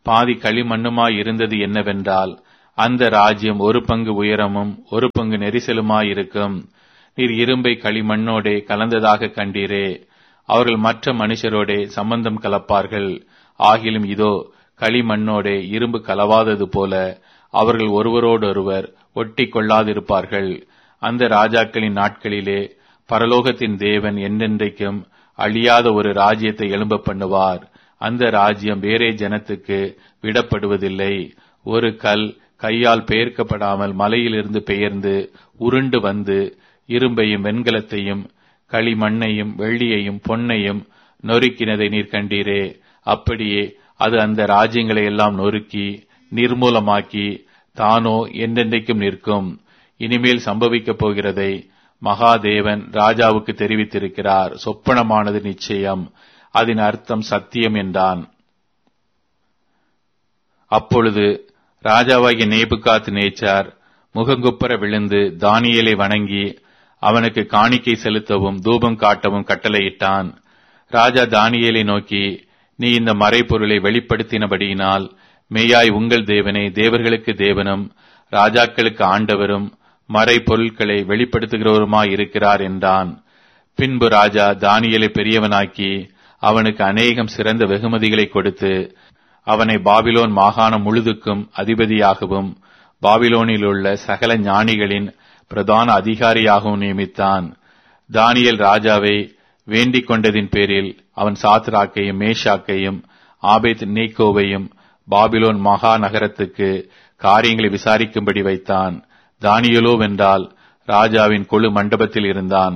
பாதி களிமண்ணுமாய் இருந்தது என்னவென்றால், அந்த ராஜ்யம் ஒரு பங்கு உயரமும் ஒரு பங்கு நெரிசலுமாயிருக்கும். நீர் இரும்பை களிமண்ணோடே கலந்ததாக கண்டீரே. அவர்கள் மற்ற மனுஷரோடே சம்பந்தம் கலப்பார்கள். ஆகிலும் இதோ, களிமண்ணோடே இரும்பு கலவாதது போல அவர்கள் ஒருவரோடொருவர் ஒட்டி கொள்ளாதிருப்பார்கள். அந்த ராஜாக்களின் நாட்களிலே பரலோகத்தின் தேவன் என்றென்றைக்கும் அழியாத ஒரு ராஜ்யத்தை எழும்ப பண்ணுவார். அந்த ராஜ்யம் வேறே ஜனத்துக்கு விடப்படுவதில்லை. ஒரு கல் கையால் பெயர்க்கப்படாமல் மலையிலிருந்து பெயர்ந்து உருண்டு வந்து இரும்பையும் வெண்கலத்தையும் களிமண்ணையும் வெள்ளியையும் பொன்னையும் நொறுக்கினதை நீர் கண்டீரே. அப்படியே அது அந்த ராஜ்யங்களை எல்லாம் நொறுக்கி நிர்மூலமாக்கி தானோ என்றென்றைக்கும் நிற்கும். இனிமேல் சம்பவிக்கப் போகிறதை மகாதேவன் ராஜாவுக்கு தெரிவித்திருக்கிறார். சொப்பனமானது நிச்சயம், அதன் அர்த்தம் சத்தியம் என்றான். அப்பொழுது ராஜாவாகிய நேபுகாத் நேச்சார் முகங்குப்புற விழுந்து தானியேலை வணங்கி அவனுக்கு காணிக்கை செலுத்தவும் தூபம் காட்டவும் கட்டளையிட்டான். ராஜா தானியேலை நோக்கி, நீ இந்த மறைபொருளை வெளிப்படுத்தினபடியினால் மெய்யாய் உங்கள் தேவனே தேவர்களுக்கு தேவனும் ராஜாக்களுக்கு ஆண்டவரும் மறைபொருட்களை வெளிப்படுத்துகிறவருமாயிருக்கிறார் என்றான். பின்பு ராஜா தானியேலை பெரியவனாக்கி அவனுக்கு அநேகம் சிறந்த வெகுமதிகளை கொடுத்து அவனை பாபிலோன் மாகாணம் முழுதுக்கும் அதிபதியாகவும் பாபிலோனில் உள்ள சகல ஞானிகளின் பிரதான அதிகாரியாகவும் நியமித்தான். தானியேல் ராஜாவை வேண்டிக் கொண்டதின் பேரில் அவன் சாத்ராக்கையும் மேஷாக்கையும் ஆபேத் நேகோவையும் பாபிலோன் மகா நகரத்துக்கு காரியங்களை விசாரிக்கும்படி வைத்தான். தானியேலோ வென்றால் ராஜாவின் கொழு மண்டபத்தில் இருந்தான்.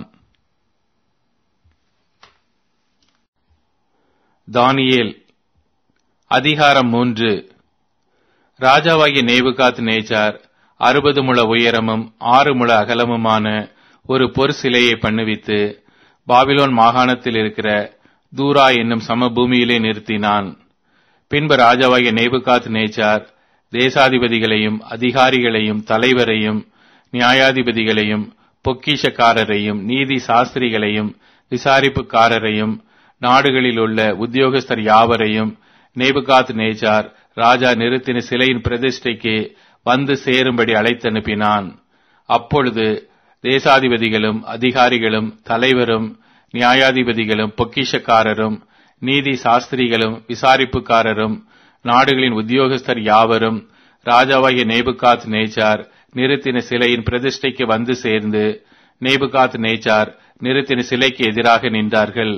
தானியேல் அதிகாரம் மூன்று. ராஜாவாகிய நேபுகாத் நேச்சார் அறுபது முழ உயரமும் ஆறு முழ அகலமுமான ஒரு பொற் சிலையை பண்ணுவித்து பாபிலோன் மாகாணத்தில் இருக்கிற தூரா என்னும் சமபூமியிலே நிறுத்தினான். பின்பு ராஜாவாகிய நேபுகாத் நேச்சார் தேசாதிபதிகளையும் அதிகாரிகளையும் தலைவரையும் நியாயாதிபதிகளையும் பொக்கிஷக்காரரையும் நீதி சாஸ்திரிகளையும் விசாரிப்புக்காரரையும் நாடுகளில் உள்ள உத்தியோகஸ்தர் யாவரையும் நேபுகாத் நேச்சார் ராஜா நிறுத்தின சிலையின் பிரதிஷ்டைக்கு வந்து சேரும்படி அழைத்தனுப்பினான். அப்பொழுது தேசாதிபதிகளும் அதிகாரிகளும் தலைவரும் நியாயாதிபதிகளும் பொக்கிஷக்காரரும் நீதி சாஸ்திரிகளும் விசாரிப்புக்காரரும் நாடுகளின் உத்தியோகஸ்தர் யாவரும் ராஜாவாகிய நேபுகாத் நேச்சார் நிறுத்தின சிலையின் பிரதிஷ்டைக்கு வந்து சேர்ந்து நேபுகாத் நேச்சார் நிறுத்தின சிலைக்கு எதிராக நின்றார்கள்.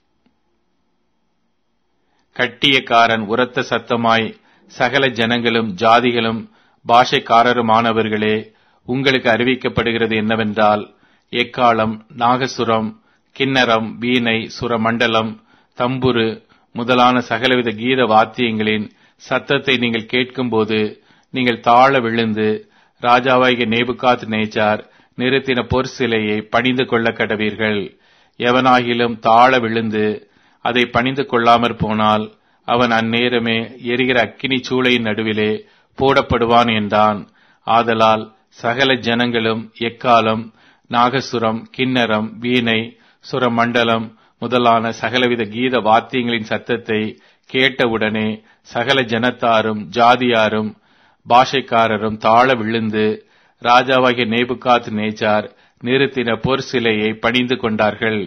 கட்டியக்காரன் உரத்த சத்தமாய், சகல ஜனங்களும் ஜாதிகளும் பாஷைக்காரருமானவர்களே, உங்களுக்கு அறிவிக்கப்படுகிறது என்னவென்றால், எக்காளம், நாகசுரம், கிண்ணரம், வீணை, சுரமண்டலம், தம்புரு முதலான சகலவித கீத வாத்தியங்களின் சத்தத்தை நீங்கள் கேட்கும்போது நீங்கள் தாழ விழுந்து ராஜாவாகிய நேபுகாத் நேச்சார் நிறுத்தின பொற் சிலையை பணிந்து கொள்ள கடவீர்கள். எவனாகிலும் தாழ விழுந்து அதை பணிந்து கொள்ளாமற் போனால் அவன் அந்நேரமே எரிகிற அக்கினி சூளையின் நடுவிலே போடப்படுவான் என்றான். ஆதலால் சகல ஜனங்களும் எக்காலம், நாகசுரம், கிண்ணரம், வீணை, சுரமண்டலம் முதலான சகலவித கீத வாத்தியங்களின் சத்தத்தை கேட்டவுடனே சகல ஜனத்தாரும் ஜாதியாரும் பாஷைக்காரரும் தாழ விழுந்து ராஜாவாகிய நேபுகாத் நேச்சார் நிறுத்தின பொற் சிலையை பணிந்து கொண்டார்கள்.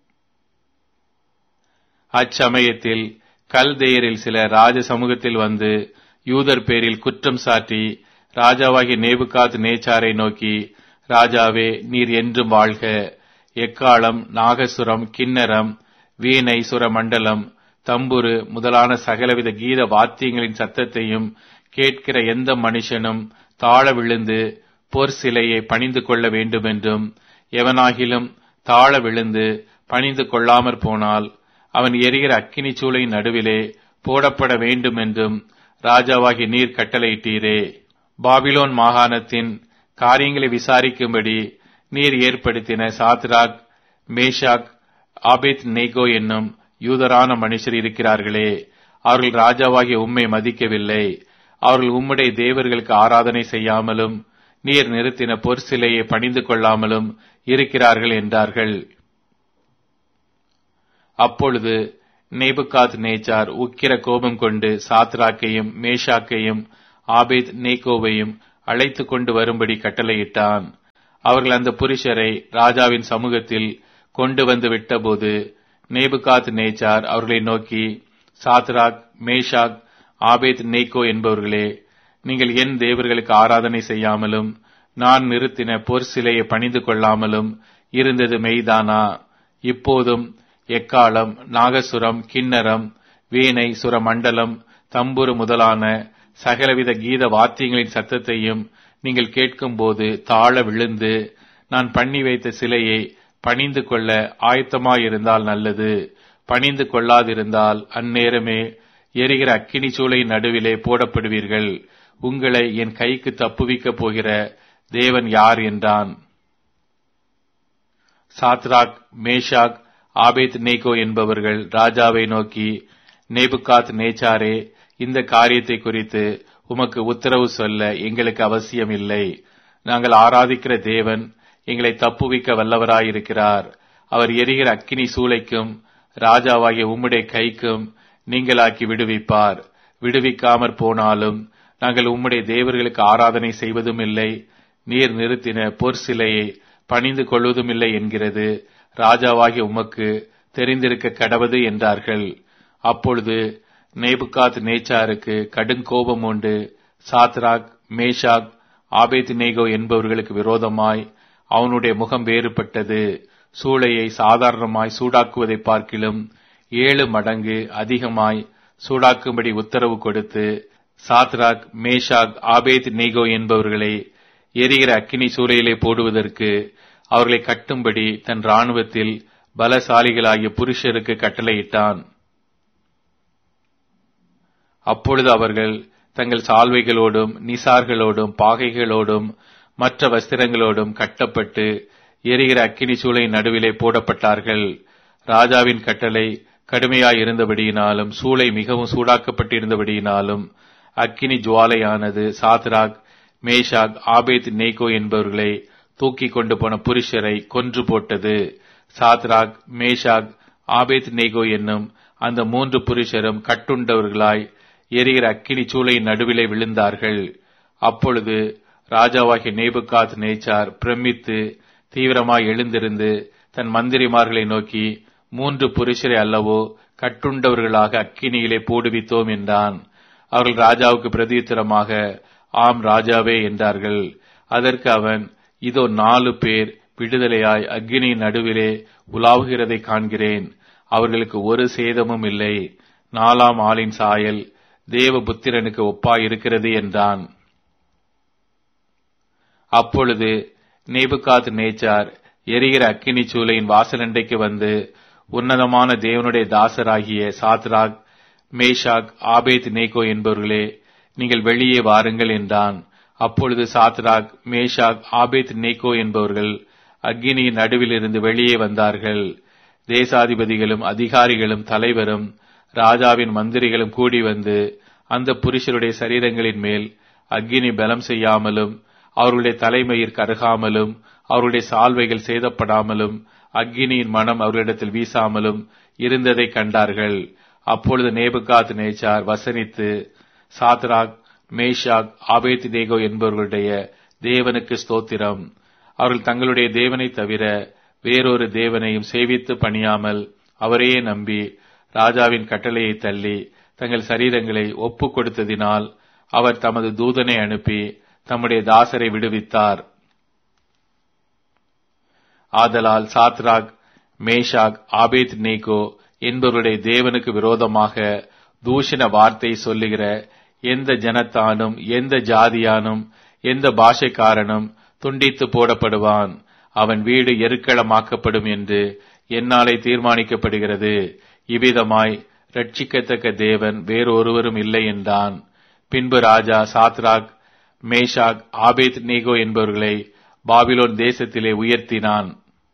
அச்சமயத்தில் கல்தேயரில் சில ராஜ சமூகத்தில் வந்து யூதர் பேரில் குற்றம் சாட்டி ராஜாவாகிய நேபுகாத் நேச்சாரை நோக்கி, ராஜாவே, நீர் என்றும் வாழ்க. எக்காளம், நாகசுரம், கிண்ணரம், வீணை, சுரமண்டலம், தம்புரு முதலான சகலவித கீத வாத்தியங்களின் சத்தத்தையும் கேட்கிற எந்த மனுஷனும் தாழ விழுந்து பொற் சிலையை பணிந்து கொள்ள வேண்டுமென்றும், எவனாகிலும் தாழ விழுந்து பணிந்து கொள்ளாமற் போனால் அவன் எரிகிற அக்கினி சூளையின் நடுவிலே போடப்பட வேண்டும் என்றும் ராஜாவாகி நீர் கட்டளையிட்டீரே. பாபிலோன் மாகாணத்தின் காரியங்களை விசாரிக்கும்படி நீர் ஏற்படுத்தின சாத்ராக், மேஷாக், ஆபேத் நேகோ என்னும் யூதரான மனுஷர் இருக்கிறார்களே, அவர்கள் ராஜாவாகிய உம்மை மதிக்கவில்லை. அவர்கள் உம்முடைய தேவர்களுக்கு ஆராதனை செய்யாமலும் நீர் நிறுத்தின பொற் சிலையை பணிந்து கொள்ளாமலும் இருக்கிறார்கள் என்றார்கள். அப்பொழுது நேபுகாத் நேச்சார் உக்கிர கோபம் கொண்டு சாத்ராக்கையும் மேஷாக்கையும் ஆபேத் நேகோவையும் அழைத்து கொண்டு வரும்படி கட்டளையிட்டான். அவர்கள் அந்த புருஷரை ராஜாவின் சமூகத்தில் கொண்டு வந்து விட்டபோது நேபுகாத் நேச்சார் அவர்களை நோக்கி, சாத்ராக், மேஷாக், ஆபேத் நேகோ என்பவர்களே, நீங்கள் என் தேவர்களுக்கு ஆராதனை செய்யாமலும் நான் நிறுத்தின பொற் சிலையை பணிந்து கொள்ளாமலும் இருந்தது மெய்தானா? இப்போதும் எக்காளம், நாகசுரம், கிண்ணரம், வீணை, சுரமண்டலம், தம்புரு முதலான சகலவித கீத வாத்தியங்களின் சத்தத்தையும் நீங்கள் கேட்கும்போது தாழ விழுந்து நான் பண்ணி வைத்த சிலையை பணிந்து கொள்ள ஆயத்தமாயிருந்தால் நல்லது. பணிந்து கொள்ளாதிருந்தால் அந்நேரமே எரிகிற அக்கினி சூளையின் நடுவிலே போடப்படுவீர்கள். உங்களை என் கைக்கு தப்புவிக்கப் போகிற தேவன் யார் என்றான். சாத்ராக், மேஷாக், ஆபேத் நேகோ என்பவர்கள் ராஜாவை நோக்கி, நேபுகாத் நேச்சாரே, இந்த காரியத்தை குறித்து உமக்கு உத்தரவு சொல்ல எங்களுக்கு அவசியம் இல்லை. நாங்கள் ஆராதிக்கிற தேவன் எங்களை தப்புவிக்க வல்லவராயிருக்கிறார். அவர் எரிகிற அக்கினி சூளைக்கும் ராஜாவாகிய உம்முடைய கைக்கும் நீங்களாக்கி விடுவிப்பார். விடுவிக்காமற் போனாலும் நாங்கள் உம்முடைய தேவர்களுக்கு ஆராதனை செய்வதும் இல்லை, நீர் நிறுத்தின பொற் சிலையை பணிந்து கொள்வதும் இல்லை என்கிறது ராஜாவாகிய உமக்கு தெரிந்திருக்க கடவது என்றார்கள். அப்பொழுது நேபுகாத் நேச்சாருக்கு கடுங்கோபம் உண்டு. சாத்ராக், மேஷாக், ஆபேத் நேகோ என்பவர்களுக்கு விரோதமாய் அவனுடைய முகம் வேறுபட்டது. சூளையை சாதாரணமாய் சூடாக்குவதை பார்க்கிலும் ஏழு மடங்கு அதிகமாய் சூடாக்கும்படி உத்தரவு கொடுத்து சாத்ராக், மேஷாக், ஆபேத் நேகோ என்பவர்களை எரிகிற அக்கினி சூளையிலே போடுவதற்கு அவர்களை கட்டும்படி தன் இராணுவத்தில் பலசாலிகளாகிய புருஷருக்கு கட்டளையிட்டான். அப்பொழுது அவர்கள் தங்கள் சால்வைகளோடும் நிசார்களோடும் பாகைகளோடும் மற்ற வஸ்திரங்களோடும் கட்டப்பட்டு எரிகிற அக்கினி சூளை நடுவிலே போடப்பட்டார்கள். ராஜாவின் கட்டளை கடுமையாய் இருந்தபடியினாலும் சூளை மிகவும் சூடாக்கப்பட்டிருந்தபடியினாலும் அக்கினி ஜுவாலையானது சாத்ராக், மேஷாக், ஆபேத் நேகோ என்பவர்களை தூக்கி கொண்டு போன புருஷரை கொன்று போட்டது. சாத்ராக், மேஷாக், ஆபேத் நேகோ என்னும் அந்த மூன்று புருஷரும் கட்டுண்டவர்களாய் எரிகிற அக்கினி சூளையின் நடுவிலே விழுந்தார்கள். அப்பொழுது ராஜாவாகிய நேபுகாத் நேச்சார் பிரமித்து தீவிரமாய் எழுந்திருந்து தன் மந்திரிமார்களை நோக்கி, மூன்று புருஷரை அல்லவோ கட்டுண்டவர்களாக அக்கினியிலே போடுவித்தோம் என்றான். அவர்கள் ராஜாவுக்கு பிரதியுத்தரமாக, ஆம் ராஜாவே என்றார்கள். அதற்கு அவன், இதோ நாலு பேர் விடுதலையாய் அக்கினியின் நடுவிலே உலாவுகிறதை காண்கிறேன். அவர்களுக்கு ஒரு சேதமும் இல்லை. நாலாம் ஆளின் சாயல் தேவபுத்திரனுக்கு ஒப்பாயிருக்கிறது என்றான். அப்பொழுது நேபுகாத் நேச்சார் எரிகிற அக்கினி சூளையின் வாசலண்டைக்கு வந்து, உன்னதமான தேவனுடைய தாசராகிய சாத்ராக், மேஷாக், ஆபேத் நேகோ என்பவர்களே, நீங்கள் வெளியே வாருங்கள் என்றான். அப்பொழுது சாத்ராக், மேஷாக், ஆபேத் நேகோ என்பவர்கள் அக்கினியின் நடுவிலிருந்து வெளியே வந்தார்கள். தேசாதிபதிகளும் அதிகாரிகளும் தலைவரும் ராஜாவின் மந்திரிகளும் கூடி வந்து அந்த புருஷருடைய சரீரங்களின் மேல் அக்கினி பலம் செய்யாமலும் அவர்களுடைய தலைமயிர் கருகாமலும் அவருடைய சால்வைகள் சேதப்படாமலும் அக்கினியின் மனம் அவர்களிடத்தில் வீசாமலும் இருந்ததை கண்டார்கள். அப்பொழுது நேபுகாத் நேச்சார் வசனித்து, சாத்ராக், மேஷாக், ஆபேத் நேகோ என்பவர்களுடைய தேவனுக்கு ஸ்தோத்திரம். அவர்கள் தங்களுடைய தேவனை தவிர வேறொரு தேவனையும் சேவித்து பணியாமல் அவரையே நம்பி ராஜாவின் கட்டளையை தள்ளி தங்கள் சரீரங்களை ஒப்பு கொடுத்ததினால் அவர் தமது தூதனை அனுப்பி தம்முடைய தாசரை விடுவித்தார். ஆதலால் சாத்ராக், மேஷாக், ஆபேத் நேகோ என்பவருடைய தேவனுக்கு விரோதமாக தூஷண வார்த்தை சொல்லுகிற எந்த ஜனத்தானும் எந்த ஜாதியானும் எந்த பாஷைக்காரனும் துண்டித்து போடப்படுவான். அவன் வீடு எருக்களமாக்கப்படும் என்று என்னாலே தீர்மானிக்கப்படுகிறது. இவ்விதமாய் ரட்சிக்கத்தக்க தேவன் வேறொருவரும் இல்லை என்றான். பின்பு ராஜா சாத்ராக், மேஷாக், ஆபேத் நேகோ என்பவர்களை பாபிலோன் தேசத்திலே உயர்த்தினான்.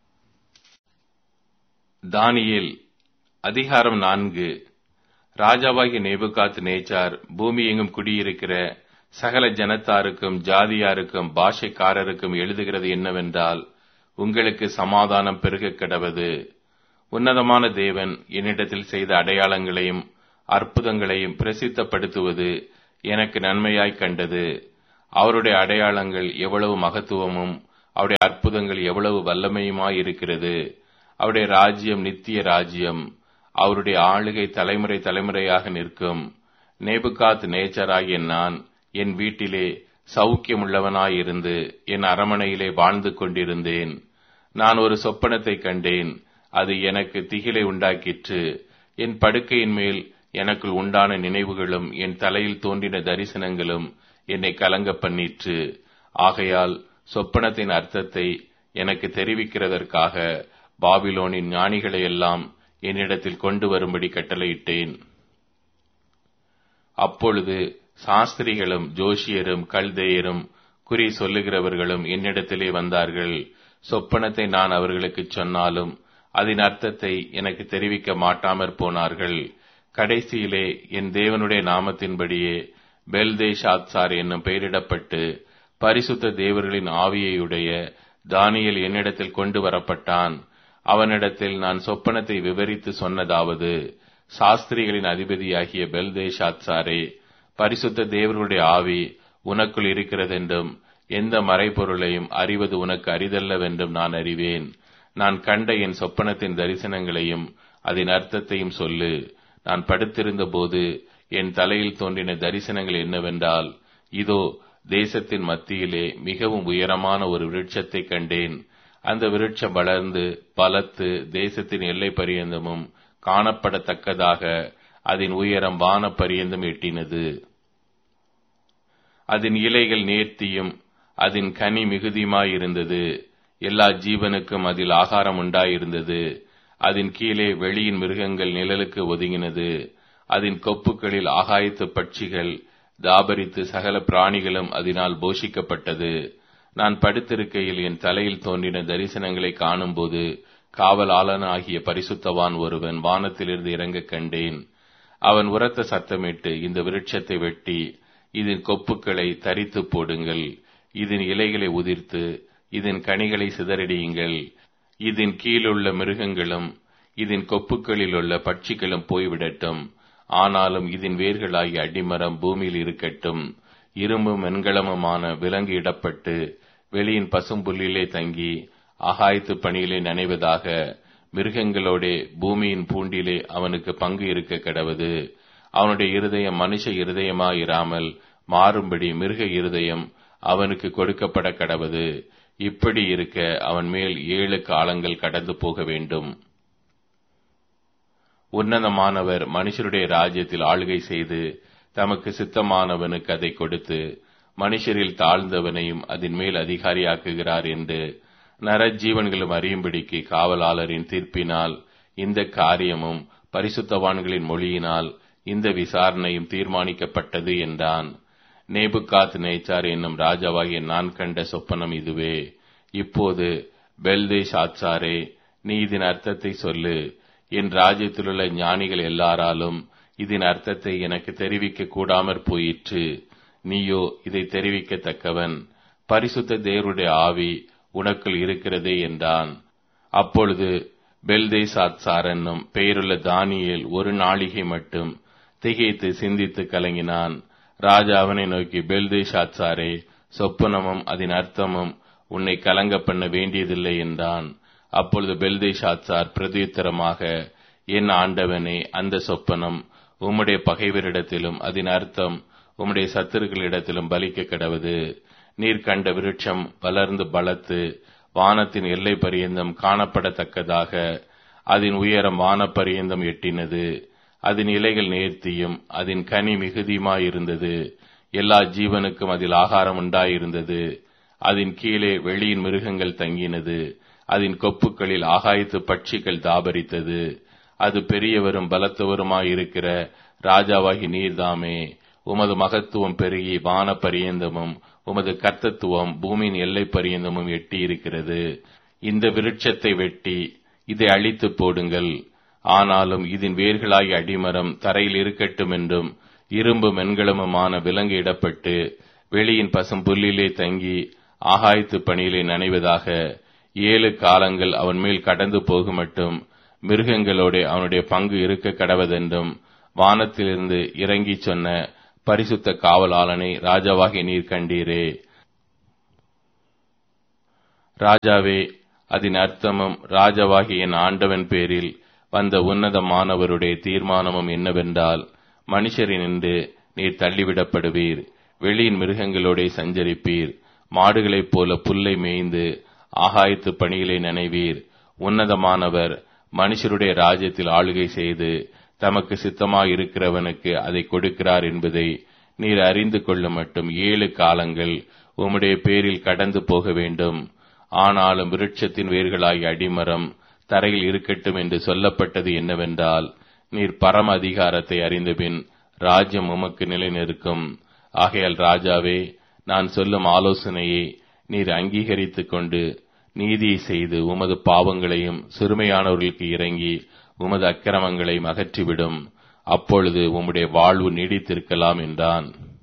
தானியேல் அதிகாரம் நான்கு. ராஜாவாகிய நேபுகாத் நேச்சார் பூமி எங்கும் குடியிருக்கிற சகல ஜனத்தாருக்கும் ஜாதியாருக்கும் பாஷைக்காரருக்கும் எழுதுகிறது என்னவென்றால், உங்களுக்கு சமாதானம் பெருக கடவது. உன்னதமான தேவன் என்னிடத்தில் செய்த அடையாளங்களையும் அற்புதங்களையும் பிரசித்தப்படுத்துவது எனக்கு நன்மையாய் கண்டது. அவருடைய அடையாளங்கள் எவ்வளவு மகத்துவமும் அவருடைய அற்புதங்கள் எவ்வளவு வல்லமையுமாயிருக்கிறது. அவருடைய ராஜ்யம் நித்திய ராஜ்யம், அவருடைய ஆளுகை தலைமுறை தலைமுறையாக நிற்கும். நேபுகாத் நேச்சராகிய நான் என் வீட்டிலே சௌக்கியமுள்ளவனாயிருந்து என் அரமனையிலே வாழ்ந்து கொண்டிருந்தேன். நான் ஒரு சொப்பனத்தை கண்டேன், அது எனக்கு திகிலை உண்டாக்கிற்று. என் படுக்கையின் மேல் எனக்குள் உண்டான நினைவுகளும் என் தலையில் தோன்றின தரிசனங்களும் என்னை கலங்க பண்ணிற்று. ஆகையால் சொப்பனத்தின் அர்த்தத்தை எனக்கு தெரிவிக்கிறதற்காக பாபிலோனின் ஞானிகளை எல்லாம் என்னிடத்தில் கொண்டு வரும்படி கட்டளையிட்டேன். அப்பொழுது சாஸ்திரிகளும் ஜோஷியரும் கல்தேயரும் குறி சொல்லுகிறவர்களும் என்னிடத்திலே வந்தார்கள். சொப்பனத்தை நான் அவர்களுக்கு சொன்னாலும் அதன் அர்த்தத்தை எனக்கு தெரிவிக்க மாட்டாமற் போனார்கள். கடைசியிலே என் தேவனுடைய நாமத்தின்படியே பெல்தேஷாத்சார் என்னும் பெயரிடப்பட்டு பரிசுத்த தேவர்களின் ஆவியையுடைய தானியேல் என்னிடத்தில் கொண்டு வரப்பட்டான். அவனிடத்தில் நான் சொப்பனத்தை விவரித்து சொன்னதாவது, சாஸ்திரிகளின் அதிபதியாகிய பெல்தேஷாத்சாரே, பரிசுத்த தேவர்களுடைய ஆவி உனக்குள் இருக்கிறதென்றும் எந்த மறைபொருளையும் அறிவது உனக்கு அரிதல்லவென்றும் நான் அறிவேன். நான் கண்ட என் சொப்பனத்தின் தரிசனங்களையும் அதன் அர்த்தத்தையும் சொல்லு. நான் படுத்திருந்த போது என் தலையில் தோன்றின தரிசனங்கள் என்னவென்றால், இதோ தேசத்தின் மத்தியிலே மிகவும் உயரமான ஒரு விருட்சத்தை கண்டேன். அந்த விருட்சம் வளர்ந்து பலத்து தேசத்தின் எல்லை பரியந்தமும் காணப்படத்தக்கதாக அதன் உயரம் வான பரியந்தம் எட்டினது. அதன் இலைகள் நேர்த்தியும் அதன் கனி மிகுதியுமாயிருந்தது. எல்லா ஜீவனுக்கும் அதில் ஆகாரம் உண்டாயிருந்தது. அதன் கீழே வெளியின் மிருகங்கள் நிழலுக்கு ஒதுங்கினது. அதன் கொப்புகளில் ஆகாயத்து பட்சிகள் தாபரித்து சகல பிராணிகளும் அதனால் போஷிக்கப்பட்டது. நான் படுத்திருக்கையில் என் தலையில் தோன்றின தரிசனங்களை காணும்போது காவலாளனாகிய பரிசுத்தவான் ஒருவன் வானத்திலிருந்து இறங்க கண்டேன். அவன் உரத்த சத்தமிட்டு, இந்த விருட்சத்தை வெட்டி இதன் கொப்புக்களை தரித்து போடுங்கள், இதன் இலைகளை உதிர்த்து இதன் கனிகளை சிதறடியுங்கள். இதன் கீழுள்ள மிருகங்களும் இதன் கொப்புக்களில் உள்ள பட்சிகளும் போய்விடட்டும். ஆனாலும் இதன் வேர்களாகிய அடிமரம் பூமியில் இருக்கட்டும். இரும்பும் வெண்கலமுமான விலங்கு இடப்பட்டு வெளியின் பசும்புல்லிலே தங்கி ஆகாயத்து பணியிலே நனைவதாக. மிருகங்களோடே பூமியின் பூண்டிலே அவனுக்கு பங்கு இருக்க கடவது. அவனுடைய இருதயம் மனுஷ இருதயமாயிராமல் மாறும்படி மிருக இருதயம் அவனுக்கு கொடுக்கப்பட கடவது. இப்படி இருக்க அவன் மேல் ஏழு காலங்கள் கடந்து போக வேண்டும். உன்னதமானவர் மனுஷருடைய ராஜ்யத்தில் ஆளுகை செய்து தமக்கு சித்தமானவனுக்கு அதை கொடுத்து மனுஷரில் தாழ்ந்தவனையும் அதன் மேல் அதிகாரியாக்குகிறார் என்று நரஜீவன்களும் அறியும்படிக்கு காவலாளரின் தீர்ப்பினால் இந்த காரியமும் பரிசுத்தவான்களின் மொழியினால் இந்த விசாரணையும் தீர்மானிக்கப்பட்டது என்றான். நேபுகாத் நேச்சார் என்னும் ராஜாவாகிய நான் கண்ட சொப்பனம் இதுவே. இப்போது பெல்தேஷாத்சாரே, நீ இதன் அர்த்தத்தை சொல்லு. என் ராஜ்யத்திலுள்ள ஞானிகள் எல்லாராலும் இதன் அர்த்தத்தை எனக்கு தெரிவிக்க கூடாமற் போயிற்று. நீயோ இதை தெரிவிக்கத்தக்கவன். பரிசுத்த தேவருடைய ஆவி உனக்குள் இருக்கிறதே என்றான். அப்பொழுது பெல்தேஷாத்சார் என்னும் பெயருள்ள தானியேல் ஒரு நாளிகை மட்டும் திகைத்து சிந்தித்து கலங்கினான். ராஜா அவனை நோக்கி, பெல்தேஷாத்சாரே, சொப்பனமும் அதன் அர்த்தமும் உன்னை கலங்க பண்ண வேண்டியதில்லை என்றான். அப்பொழுது பெல்தேஷாத்சார் பிரதியுத்தரமாக, என் ஆண்டவனே, அந்த சொப்பனம் உம்முடைய பகைவரிடத்திலும் அதன் அர்த்தம் உம்முடைய சத்துருக்களிடத்திலும் பலிக்க கடவது. நீர் கண்ட விருட்சம் வளர்ந்து பலத்து வானத்தின் எல்லை பரியந்தம் காணப்படத்தக்கதாக அதன் உயரம் வான பரியந்தம் எட்டினது. அதன் இலைகள் நேர்த்தியும் அதன் கனி மிகுதியுமாயிருந்தது. எல்லா ஜீவனுக்கும் அதில் ஆகாரம் உண்டாயிருந்தது. அதன் கீழே வெளியின் மிருகங்கள் தங்கினது. அதன் கொப்புக்களில் ஆகாயத்து பட்சிகள் தாபரித்தது. அது பெரியவரும் பலத்தவருமாயிருக்கிற ராஜாவாகி நீர்தாமே. உமது மகத்துவம் பெருகி வான பரியந்தமும் உமது கர்த்தத்துவம் பூமியின் எல்லை பரியந்தமும் எட்டி இருக்கிறது. இந்த விருட்சத்தை வெட்டி இதை அழித்து போடுங்கள். ஆனாலும் இதன் வேர்களாய் அடிமரம் தரையில் இருக்கட்டும் என்றும் இரும்பு மென்கலமுமான விலங்கு இடப்பட்டு வெளியின் பசும் புல்லிலே தங்கி ஆகாயத்து பணியிலே நனைவதாக. ஏழு காலங்கள் அவன் மேல் கடந்து போகுமட்டும் மிருகங்களோடு அவனுடைய பங்கு இருக்க கடவதென்றும் வானத்திலிருந்து இறங்கி சொன்ன பரிசுத்த காவலாளனை ராஜாவாகிய நீர் கண்டீரே. ராஜாவே, அதன் அர்த்தமும் ராஜாவாகிய என் ஆண்டவன் பேரில் வந்த உன்னதமானவருடைய தீர்மானமும் என்னவென்றால், மனுஷரினின்று நீர் தள்ளிவிடப்படுவீர், வெளியின் மிருகங்களோட சஞ்சரிப்பீர், மாடுகளைப் போல புல்லை மேய்ந்து ஆகாயத்து பணிகளை நினைவீர். உன்னதமானவர் மனுஷருடைய ராஜ்யத்தில் ஆளுகை செய்து தமக்கு சித்தமாயிருக்கிறவனுக்கு அதை கொடுக்கிறார் என்பதை நீர் அறிந்து கொள்ள மட்டும் ஏழு காலங்கள் உம்முடைய பேரில் கடந்து போக வேண்டும். ஆனாலும் விருட்சத்தின் வேர்களாகிய அடிமரம் தரையில் இருக்கட்டும் என்று சொல்லப்பட்டது என்னவென்றால், நீர் பரம அதிகாரத்தை அறிந்தபின் ராஜ்யம் உமக்கு நிலைநிற்கும். ஆகையால் ராஜாவே, நான் சொல்லும் ஆலோசனையை நீர் அங்கீகரித்துக் கொண்டு நீதியை செய்து உமது பாவங்களையும் சிறுமையானவர்களுக்கு இறங்கி உமது அக்கிரமங்களை அகற்றிவிடும். அப்பொழுது உம்முடைய வாழ்வு நீடித்திருக்கலாம் என்றான்.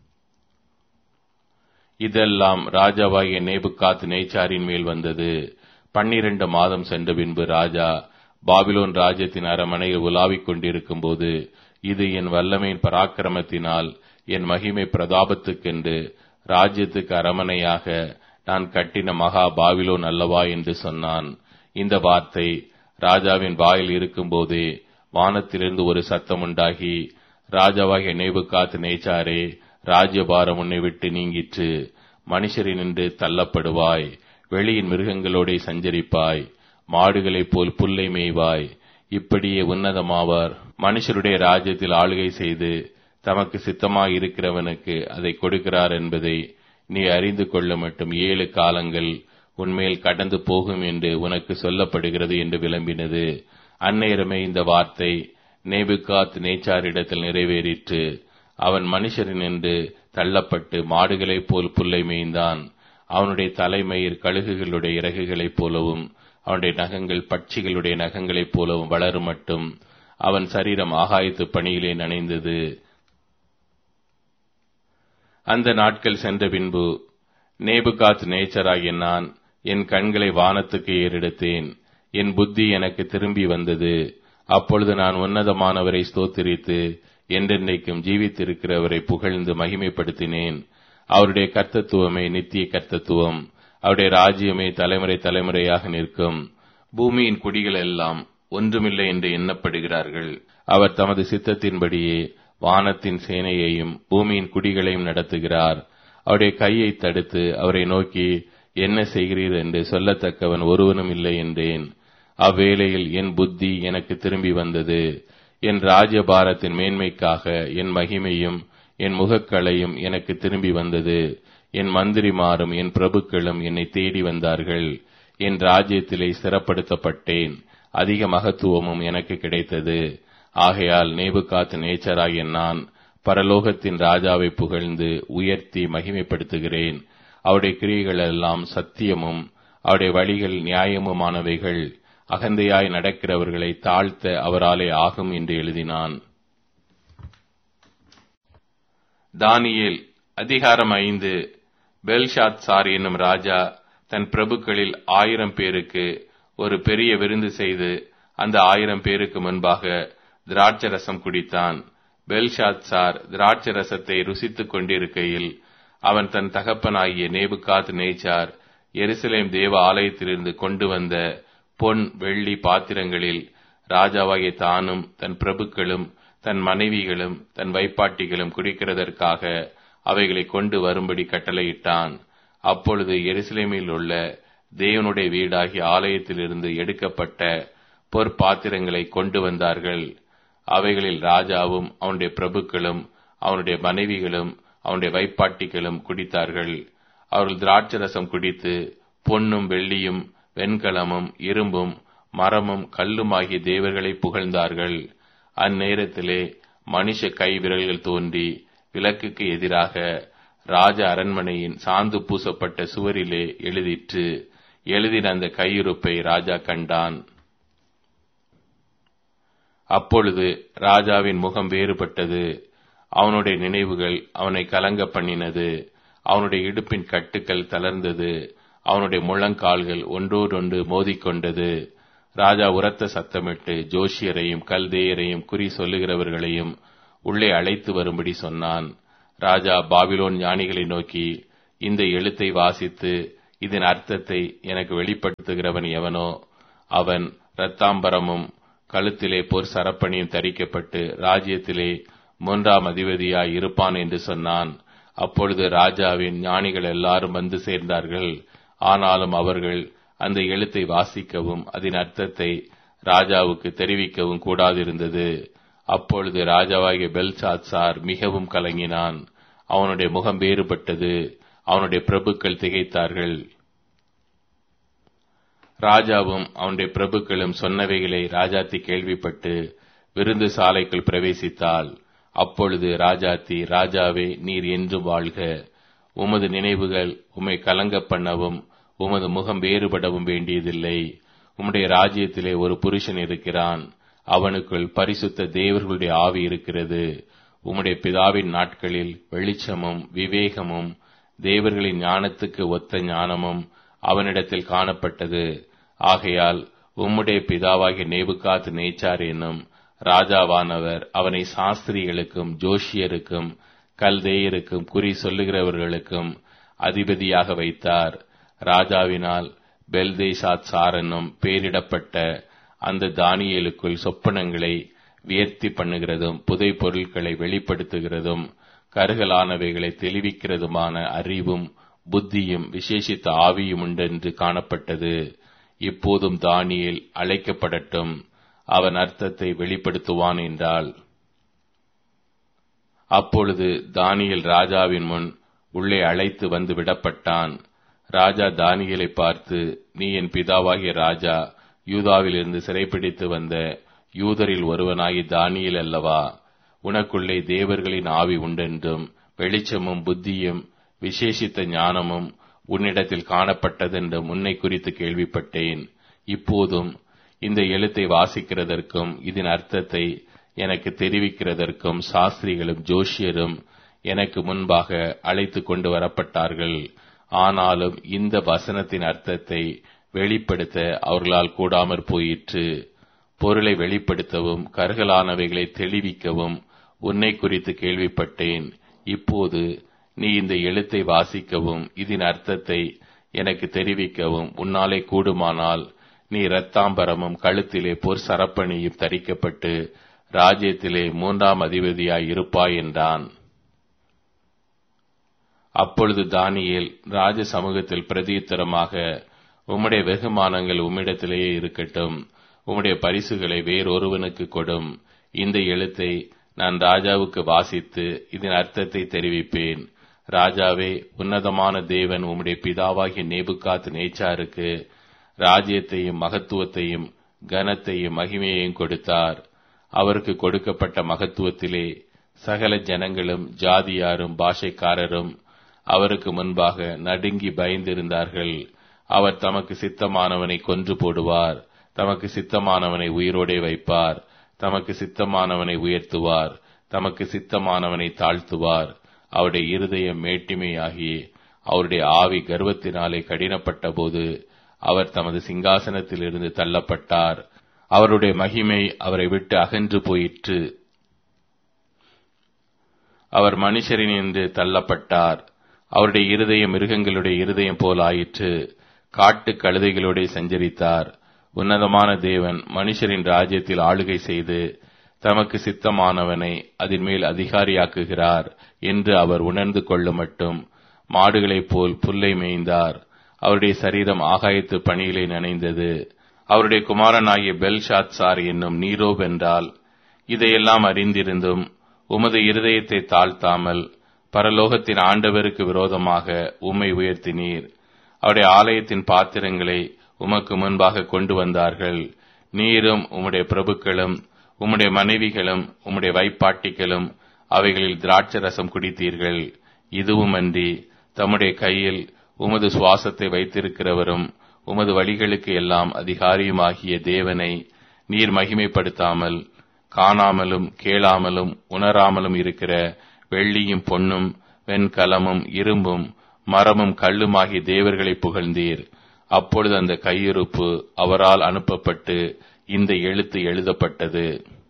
இதெல்லாம் ராஜாவாகிய நேபுகாத் நேச்சாரின் மேல் வந்தது. பன்னிரண்டு மாதம் சென்ற பின்பு ராஜா பாபிலோன் ராஜ்யத்தின் அரமனையில் உலாவிக் கொண்டிருக்கும் போது, இது என் வல்லமையின் பராக்கிரமத்தினால் என் மகிமை பிரதாபத்துக்கென்று ராஜ்யத்துக்கு அரமனையாக நான் கட்டின மகா பாபிலோன் அல்லவா என்று சொன்னான். இந்த வார்த்தை ராஜாவின் வாயில் இருக்கும் போதே வானத்திலிருந்து ஒரு சத்தம் உண்டாகி, ராஜாவாகிய நேபுகாத் நேச்சாரே, ராஜ்யபாரம் உன்னை விட்டு நீங்கிற்று. மனுஷரினின்று தள்ளப்படுவாய், வெளியின் மிருகங்களோட சஞ்சரிப்பாய், மாடுகளைப் போல் புல்லை மேய்வாய். இப்படியே உன்னதமாவார் மனுஷருடைய ராஜ்யத்தில் ஆளுகை செய்து தமக்கு சித்தமாயிருக்கிறவனுக்கு அதை கொடுக்கிறார் என்பதை நீ அறிந்து கொள்ள மட்டும் ஏழு காலங்கள் உன்மேல் கடந்து போகும் என்று உனக்கு சொல்லப்படுகிறது என்று விளம்பினது. அந்நேரமே இந்த வார்த்தை நேபுகாத் நேச்சாரிடத்தில் நிறைவேறிற்று. அவன் மனுஷரினின்று தள்ளப்பட்டு மாடுகளைப் போல் புல்லை மேய்ந்தான். அவனுடைய தலைமயிர் கழுகுகளுடைய இறகுகளைப் போலவும் அவனுடைய நகங்கள் பட்சிகளுடைய நகங்களைப் போலவும் வளரும் மட்டும் அவன் சரீரம் ஆகாயத்து பணியிலே நனைந்தது. அந்த நாட்கள் சென்ற பின்பு நேபுகாத் நேச்சராகிய நான் என் கண்களை வானத்துக்கு ஏறெடுத்தேன். என் புத்தி எனக்கு திரும்பி வந்தது. அப்பொழுது நான் உன்னதமானவரை ஸ்தோத்திரித்து என்றென்றைக்கும் ஜீவித்திருக்கிறவரை புகழ்ந்து மகிமைப்படுத்தினேன். அவருடைய கர்த்தத்துவமே நித்திய கர்த்தத்துவம், அவருடைய ராஜ்யமே தலைமுறை தலைமுறையாக நிற்கும். பூமியின் குடிகள் எல்லாம் ஒன்றுமில்லை என்று எண்ணப்படுகிறார்கள். அவர் தமது சித்தத்தின்படியே வானத்தின் சேனையையும் பூமியின் குடிகளையும் நடத்துகிறார். அவருடைய கையை தடுத்து அவரை நோக்கி, என்ன செய்கிறீர் என்று சொல்லத்தக்கவன் ஒருவனும் இல்லை என்றேன். அவ்வேளையில் என் புத்தி எனக்கு திரும்பி வந்தது. என் ராஜ்யபாரத்தின் மேன்மைக்காக என் மகிமையும் என் முகக்களையும் எனக்கு திரும்பி வந்தது. என் மந்திரிமாரும் என் பிரபுக்களும் என்னை தேடி வந்தார்கள். என் ராஜ்யத்திலே ஸ்திரப்படுத்தப்பட்டேன். அதிக மகத்துவமும் எனக்கு கிடைத்தது. ஆகையால் நேபுகாத் நேச்சராகிய நான் பரலோகத்தின் ராஜாவை புகழ்ந்து உயர்த்தி மகிமைப்படுத்துகிறேன். அவருடைய கிரியைகள் எல்லாம் சத்தியமும் அவருடைய வழிகள் நியாயமுமானவைகள். அகந்தையாய் நடக்கிறவர்களை தாழ்த்த அவராலே ஆகும் என்று எழுதினான். தானியேல் அதிகாரம் ஐந்து. பெல்ஷாத்சார் என்னும் ராஜா தன் பிரபுக்களில் ஆயிரம் பேருக்கு ஒரு பெரிய விருந்து செய்து அந்த ஆயிரம் பேருக்கு முன்பாக திராட்சரசம் குடித்தான். பெல்ஷாத்சார் திராட்சரசத்தை ருசித்துக் கொண்டிருக்கையில் அவன் தன் தகப்பனாகிய நேபுகாத் நேச்சார் எருசலேம் தேவ ஆலயத்திலிருந்து கொண்டு வந்த பொன் வெள்ளி பாத்திரங்களில் ராஜாவாகிய தானும் தன் பிரபுக்களும் தன் மனைவிகளும் தன் வைப்பாட்டிகளும் குடிக்கிறதற்காக அவைகளை கொண்டு வரும்படி கட்டளையிட்டான். அப்பொழுது எருசலேமில் உள்ள தேவனுடைய வீடாகிய ஆலயத்திலிருந்து எடுக்கப்பட்ட பொற்பாத்திரங்களை கொண்டு வந்தார்கள். அவைகளில் ராஜாவும் அவனுடைய பிரபுக்களும் அவனுடைய மனைவிகளும் அவனுடைய வைப்பாட்டிகளும் குடித்தார்கள். அவர்கள் திராட்சரசம் குடித்து பொன்னும் வெள்ளியும் வெண்கலமும் இரும்பும் மரமும் கல்லுமாகிய தேவர்களை புகழ்ந்தார்கள். அந்நேரத்திலே மனுஷ கை விரல்கள் தோன்றி விளக்குக்கு எதிராக ராஜ அரண்மனையின் சாந்து பூசப்பட்ட சுவரிலே எழுதிற்று. எழுதின அந்த கையிருப்பை ராஜா கண்டான். அப்பொழுது ராஜாவின் முகம் வேறுபட்டது. அவனுடைய நினைவுகள் அவனை கலங்க பண்ணினது. அவனுடைய இடுப்பின் கட்டுக்கள் தளர்ந்தது. அவனுடைய முழங்கால்கள் ஒன்றோடொன்று மோதிக்கொண்டது. ராஜா உரத்த சத்தமிட்டு ஜோஷியரையும் கல்தேயரையும் குறி சொல்லுகிறவர்களையும் உள்ளே அழைத்து வரும்படி சொன்னான். ராஜா பாபிலோன் ஞானிகளை நோக்கி, இந்த எழுத்தை வாசித்து இதன் அர்த்தத்தை எனக்கு வெளிப்படுத்துகிறவன் எவனோ அவன் இரத்தாம்பரமும் கழுத்திலே பொற் சரப்பணியும் தரிக்கப்பட்டு ராஜ்யத்திலே மூன்றாம் அதிபதியாய் இருப்பான் என்று சொன்னான். அப்பொழுது ராஜாவின் ஞானிகள் எல்லாரும் வந்து சேர்ந்தார்கள். ஆனாலும் அவர்கள் அந்த எழுத்தை வாசிக்கவும் அதன் அர்த்தத்தை ராஜாவுக்கு தெரிவிக்கவும் கூடாதிருந்தது. அப்பொழுது ராஜாவாகிய பெல்ஷாத்சார் மிகவும் கலங்கினான். அவனுடைய முகம் வேறுபட்டது. அவனுடைய பிரபுக்கள் திகைத்தார்கள். ராஜாவும் அவனுடைய பிரபுக்களும் சொன்னவைகளை ராஜாத்தி கேள்விப்பட்டு விருந்து சாலைக்குள் பிரவேசித்தாள். அப்பொழுது ராஜாத்தி, ராஜாவே, நீர் என்றும் வாழ்க. உமது நினைவுகள் உம்மை கலங்க பண்ணவும் உமது முகம் வேறுபடவும் வேண்டியதில்லை. உம்முடைய ராஜ்யத்திலே ஒரு புருஷன் இருக்கிறான். அவனுக்குள் பரிசுத்த தேவர்களுடைய ஆவி இருக்கிறது. உம்முடைய பிதாவின் நாட்களில் வெளிச்சமும் விவேகமும் தேவர்களின் ஞானத்துக்கு ஒத்த ஞானமும் அவனிடத்தில் காணப்பட்டது. ஆகையால் உம்முடைய பிதாவாகிய நேபுகாத் நேச்சார் என்னும் ராஜாவானவர் அவனை சாஸ்திரிகளுக்கும் ஜோஷியருக்கும் கல்தேயருக்கும் குறி சொல்லுகிறவர்களுக்கும் அதிபதியாக வைத்தார். ராஜாவினால் பெல்தேஷாத்சார் என்னும் பெயரிடப்பட்ட அந்த தானியேலுக்குள் சொப்பனங்களை வியர்த்தி பண்ணுகிறதும் புதை பொருட்களை வெளிப்படுத்துகிறதும் கருகலானவைகளை தெளிவிக்கிறதுமான அறிவும் புத்தியும் விசேஷித்த ஆவியும் உண்டென்று காணப்பட்டது. இப்போதும் தானியேல் அழைக்கப்படட்டும், அவன் அர்த்தத்தை வெளிப்படுத்துவான் என்றாள். அப்பொழுது தானியேல் ராஜாவின் முன் உள்ளே அழைத்து வந்து விடப்பட்டான். ராஜா தானியேலை பார்த்து, நீ என் பிதாவாகிய ராஜா யூதாவிலிருந்து சிறைப்பிடித்து வந்த யூதரில் ஒருவனாகி தானியேல் அல்லவா? உனக்குள்ளே தேவர்களின் ஆவி உண்டென்றும் வெளிச்சமும் புத்தியும் விசேஷித்த ஞானமும் உன்னிடத்தில் காணப்பட்டதென்றும் உன்னை குறித்து கேள்விப்பட்டேன். இப்போதும் இந்த எழுத்தை வாசிக்கிறதற்கும் இதன் அர்த்தத்தை எனக்கு தெரிவிக்கிறதற்கும் சாஸ்திரிகளும் ஜோஷியரும் எனக்கு முன்பாக அழைத்து கொண்டு வரப்பட்டார்கள். ஆனாலும் இந்த வசனத்தின் அர்த்தத்தை வெளிப்படுத்த அவர்களால் கூடாமற் போயிற்று. பொருளை வெளிப்படுத்தவும் கருகலானவைகளை தெளிவிக்கவும் உன்னை குறித்து கேள்விப்பட்டேன். இப்போது நீ இந்த எழுத்தை வாசிக்கவும் இதன் அர்த்தத்தை எனக்கு தெரிவிக்கவும் உன்னாலே கூடுமானால் நீ இரத்தாம்பரமும் கழுத்திலே பொற் சரப்பணியும் தரிக்கப்பட்டு ராஜ்யத்திலே மூன்றாம் அதிபதியாய் இருப்பாய் என்றான். அப்பொழுது தானியேல் ராஜ சமூகத்தில் பிரதியுத்தரமாக, உம்முடைய வெகுமானங்கள் உம்மிடத்திலேயே இருக்கட்டும், உம்முடைய பரிசுகளை வேறொருவனுக்கு கொடும். இந்த எழுத்தை நான் ராஜாவுக்கு வாசித்து இதன் அர்த்தத்தை தெரிவிப்பேன். ராஜாவே, உன்னதமான தேவன் உம்முடைய பிதாவாகிய நேபுகாத் நேச்சாருக்கு ராஜ்யத்தையும் மகத்துவத்தையும் கனத்தையும் மகிமையையும் கொடுத்தார். அவருக்கு கொடுக்கப்பட்ட மகத்துவத்திலே சகல ஜனங்களும் ஜாதியாரும் பாஷைக்காரரும் அவருக்கு முன்பாக நடுங்கி பயந்திருந்தார்கள். அவர் தமக்கு சித்தமானவனை கொன்று போடுவார், தமக்கு சித்தமானவனை உயிரோடே வைப்பார், தமக்கு சித்தமானவனை உயர்த்துவார், தமக்கு சித்தமானவனை தாழ்த்துவார். அவருடைய இருதயம் மேட்டிமையாகி அவருடைய ஆவி கர்வத்தினாலே கடினப்பட்ட போது அவர் தமது சிங்காசனத்திலிருந்து தள்ளப்பட்டார். அவருடைய மகிமை அவரை விட்டு அகன்று போயிற்று. அவர் மனுஷரினின்று தள்ளப்பட்டார். அவருடைய இருதயம் மிருகங்களுடைய இருதயம் போல் ஆயிற்று. காட்டு கழுதைகளோட சஞ்சரித்தார். உன்னதமான தேவன் மனுஷரின் ராஜ்யத்தில் ஆளுகை செய்து தமக்கு சித்தமானவனை அதன் மேல் அதிகாரியாக்குகிறார் என்று அவர் உணர்ந்து கொள்ள மட்டும் மாடுகளைப் போல் புல்லை மேய்ந்தார். அவருடைய சரீரம் ஆகாயத்து பணியிலே நனைந்தது. அவருடைய குமாரனாகிய பெல்ஷாத்சார் என்னும் நீரோ வென்றால் இதையெல்லாம் அறிந்திருந்தும் உமது இருதயத்தை தாழ்த்தாமல் பரலோகத்தின் ஆண்டவருக்கு விரோதமாக உம்மை உயர்த்தினீர். அவருடைய ஆலயத்தின் பாத்திரங்களை உமக்கு முன்பாக கொண்டு வந்தார்கள். நீரும் உம்முடைய பிரபுக்களும் உம்முடைய மனைவிகளும் உம்முடைய வைப்பாட்டிகளும் அவைகளில் திராட்சை ரசம் குடித்தீர்கள். இதுவுமன்றி தம்முடைய கையில் உமது சுவாசத்தை வைத்திருக்கிறவரும் உமது வழிகளுக்கு எல்லாம் அதிகாரியுமாகிய தேவனை நீர் மகிமைப்படுத்தாமல் காணாமலும் கேளாமலும் உணராமலும் இருக்கிற வெள்ளியும் பொன்னும் வெண்கலமும் இரும்பும் மரமும் கல்லுமாகிய தேவர்களை புகழ்ந்தீர். அப்பொழுது அந்த கையிருப்பு அவரால் அனுப்பப்பட்டு இந்த எழுத்து எழுதப்பட்டது.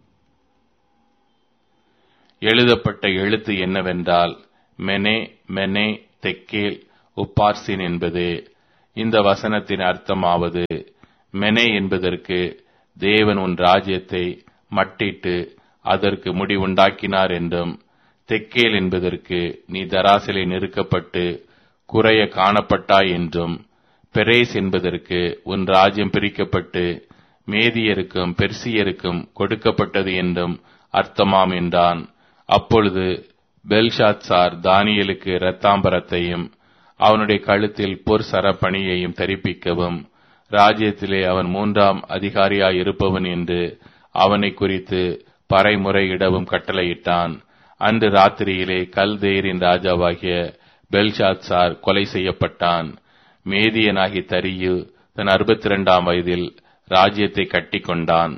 எழுதப்பட்ட எழுத்து என்னவென்றால், மெனே மெனே தெக்கேல் உப்பார்சின் என்பது. இந்த வசனத்தின் அர்த்தமாவது, மெனே என்பதற்கு தேவன் உன் ராஜ்யத்தை மட்டிட்டு அதற்கு முடிவுண்டாக்கினார் என்றும், தெக்கேல் என்பதற்கு நீ தராசிலே நெருக்கப்பட்டு குறைய காணப்பட்டாய் என்றும், பெரேஸ் என்பதற்கு உன் ராஜ்யம் பிரிக்கப்பட்டு மேதியருக்கும் பெர்சியருக்கும் கொடுக்கப்பட்டது என்றும் அர்த்தமாம் என்றான். அப்பொழுது பெல்ஷாத்சார் தானியேலுக்கு இரத்தாம்பரத்தையும் அவனுடைய கழுத்தில் பொற் சரப்பணியையும் தரிப்பிக்கவும், ராஜ்யத்திலே அவன் மூன்றாம் அதிகாரியாயிருப்பவன் என்று அவனை குறித்து பறைமுறையிடவும் கட்டளையிட்டான். அன்று ராத்திரியிலே கல்தேயரின் ராஜாவாகிய பெல்ஷாத்சார் கொலை செய்யப்பட்டான். மேதியனாகி தரியு தன் அறுபத்தி இரண்டாம் வயதில் ராஜ்யத்தை கட்டி கொண்டான்.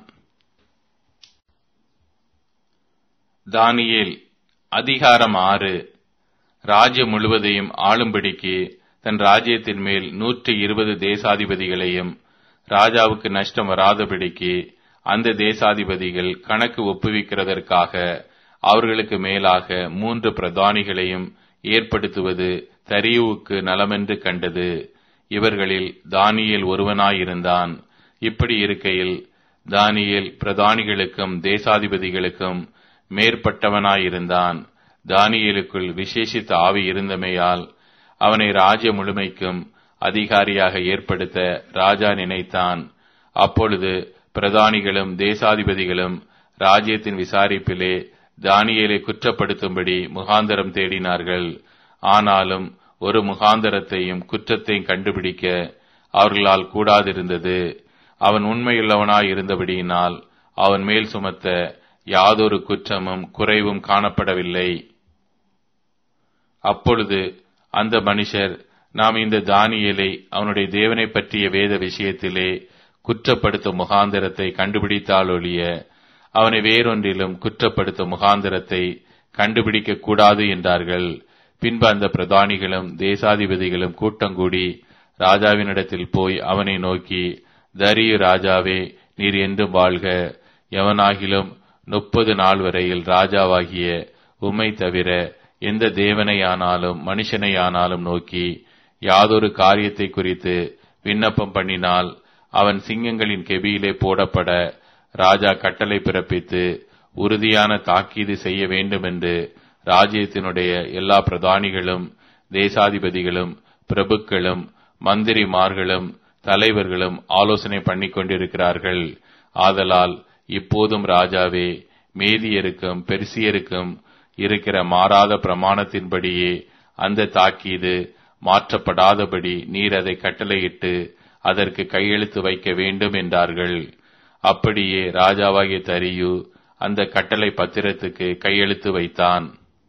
தானியேல் அதிகாரம் ஆறு. ராஜ்யம் முழுவதையும் ஆளும்படிக்கு தன் ராஜ்யத்தின் மேல் நூற்றி இருபது தேசாதிபதிகளையும் ராஜாவுக்கு நஷ்டம் வராதபடிக்கு அந்த தேசாதிபதிகள் கணக்கு ஒப்புவிக்கிறதற்காக அவர்களுக்கு மேலாக மூன்று பிரதானிகளையும் ஏற்படுத்துவது தரியுவுக்கு நலமென்று கண்டது. இவர்களில் தானியேல் ஒருவனாயிருந்தான். இப்படி இருக்கையில் தானியேல் பிரதானிகளுக்கும் தேசாதிபதிகளுக்கும் மேற்பட்டவனாயிருந்தான். தானியேலுக்குள் விசேஷித்த ஆவி இருந்தமையால் அவனை ராஜ்ய முழுமைக்கும் அதிகாரியாக ஏற்படுத்த ராஜா நினைத்தான். அப்பொழுது பிரதானிகளும் தேசாதிபதிகளும் ராஜ்யத்தின் விசாரிப்பிலே தானியேலை குற்றப்படுத்தும்படி முகாந்தரம் தேடினார்கள். ஆனாலும் ஒரு முகாந்தரத்தையும் குற்றத்தையும் கண்டுபிடிக்க அவர்களால் கூடாதிருந்தது. அவன் உண்மையுள்ளவனாய் இருந்தபடியினால் அவன் மேல் சுமத்த யாதொரு குற்றமும் குறைவும் காணப்படவில்லை. அப்பொழுது அந்த மனுஷர், நாம் இந்த தானியேலை அவனுடைய தேவனை பற்றிய வேத விஷயத்திலே குற்றப்படுத்தும் முகாந்திரத்தை கண்டுபிடித்தாலொழிய அவனை வேறொன்றிலும் குற்றப்படுத்தும் முகாந்திரத்தை கண்டுபிடிக்க கூடாது என்றார்கள். பின்பு அந்த பிரதானிகளும் தேசாதிபதிகளும் கூட்டங்கூடி ராஜாவினிடத்தில் போய் அவனை நோக்கி, தரியு ராஜாவே, நீர் என்றும் வாழ்க. எவனாகிலும் முப்பது நாள் வரையில் ராஜாவாகிய உம்மை தவிர எந்த தேவனையானாலும் மனுஷனையானாலும் நோக்கி யாதொரு காரியத்தை குறித்து விண்ணப்பம் பண்ணினால் அவன் சிங்கங்களின் கெபியிலே போடப்பட ராஜா கட்டளை பிறப்பித்து உறுதியான தாக்கீது செய்ய வேண்டும் என்று ராஜ்யத்தினுடைய எல்லா பிரதானிகளும் தேசாதிபதிகளும் பிரபுக்களும் மந்திரிமார்களும் தலைவர்களும் ஆலோசனை பண்ணிக் கொண்டிருக்கிறார்கள். ஆதலால் இப்போதும் ராஜாவே, மேதியருக்கும் பெர்சியருக்கும் இருக்கிற மாறாத பிரமாணத்தின்படியே அந்த தாக்கீது மாற்றப்படாதபடி நீர் அதை கட்டளையிட்டு அதற்கு கையெழுத்து வைக்க வேண்டும் என்றார்கள். அப்படியே ராஜாவாகிய தரியு அந்த கட்டளை பத்திரத்துக்கு கையெழுத்து வைத்தான்.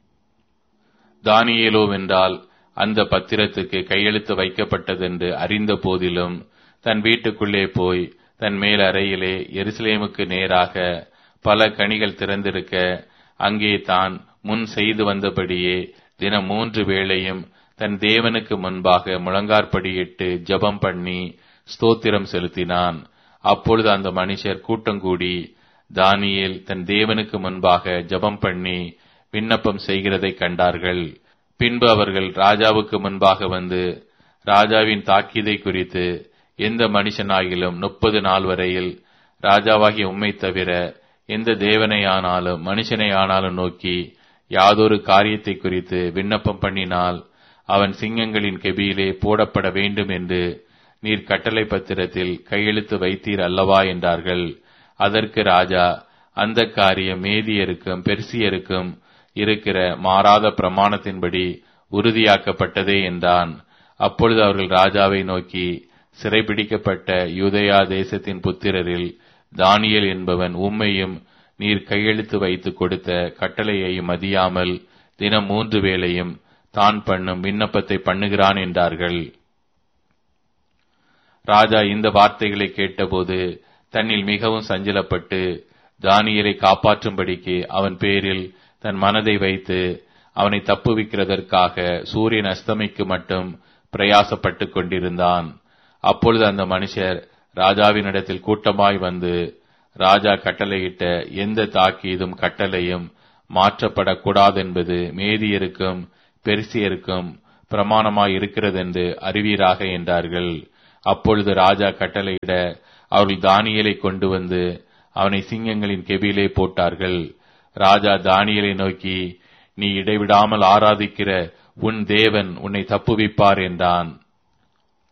தானியேலோவென்றால் அந்த பத்திரத்துக்கு கையெழுத்து வைக்கப்பட்டதென்று அறிந்த போதிலும் தன் வீட்டுக்குள்ளே போய் தன் மேல் அறையிலே எருசலேமுக்கு நேராக பல கனிகள் திறந்திருக்க அங்கே தான் முன் செய்து வந்தபடியே தினம் மூன்று வேளையும் தன் தேவனுக்கு முன்பாக முழங்கார்படியிட்டு ஜெபம் பண்ணி ஸ்தோத்திரம் செலுத்தினான். அப்பொழுது அந்த மனுஷர் கூட்டங்கூடி தானியேல் தன் தேவனுக்கு முன்பாக ஜெபம் பண்ணி விண்ணப்பம் செய்கிறதை கண்டார்கள். பின்பு அவர்கள் ராஜாவுக்கு முன்பாக வந்து, ராஜாவின் தாக்கீதை குறித்து எந்த மனுஷனாகிலும் முப்பது நாள் வரையில் ராஜாவாகிய உம்மை தவிர எந்த தேவனையானாலும் மனுஷனையானாலும் நோக்கி யாதொரு காரியத்தை குறித்து விண்ணப்பம் பண்ணினால் அவன் சிங்கங்களின் கெபியிலே போடப்பட வேண்டும் என்று நீர் கட்டளை பத்திரத்தில் கையெழுத்து வைத்தீர் அல்லவா என்றார்கள். அதற்கு ராஜா, அந்த காரியம் மேதியருக்கும் பெர்சியருக்கும் இருக்கிற மாறாத பிரமாணத்தின்படி உறுதியாக்கப்பட்டதே என்றான். அப்பொழுது அவர்கள் ராஜாவை நோக்கி, சிறைபிடிக்கப்பட்ட யூதேயா தேசத்தின் புத்திரரில் தானியேல் என்பவன் உம்மையும் நீர் கையெழுத்து வைத்து கொடுத்த கட்டளையையும் மதியாமல் தினம் மூன்று வேளையும் தான் பண்ணும் விண்ணப்பத்தை பண்ணுகிறான் என்றார்கள். ராஜா இந்த வார்த்தைகளை கேட்டபோது தன்னில் மிகவும் சஞ்சலப்பட்டு தானியேலை காப்பாற்றும்படிக்கு அவன் பேரில் தன் மனதை வைத்து அவனை தப்புவிக்கிறதற்காக சூரியன் அஸ்தமிக்கு மட்டும் பிரயாசப்பட்டுக் கொண்டிருந்தான். அப்பொழுது அந்த மனுஷர் ராஜாவினிடத்தில் கூட்டமாய் வந்து, ராஜா கட்டளையிட்ட எந்த தாக்கீதும் கட்டளையும் மாற்றப்படக்கூடாதென்பது மேதியருக்கும் பெர்சியருக்கும் பிரமாணமாய் இருக்கிறதென்று அறிவீராக என்றார்கள். அப்பொழுது ராஜா கட்டளையிட அவர்கள் தானியேலை கொண்டு வந்து அவனை சிங்கங்களின் கெபியிலே போட்டார்கள். ராஜா தானியேலை நோக்கி, நீ இடைவிடாமல் ஆராதிக்கிற உன் தேவன் உன்னை தப்புவிப்பார் என்றான்.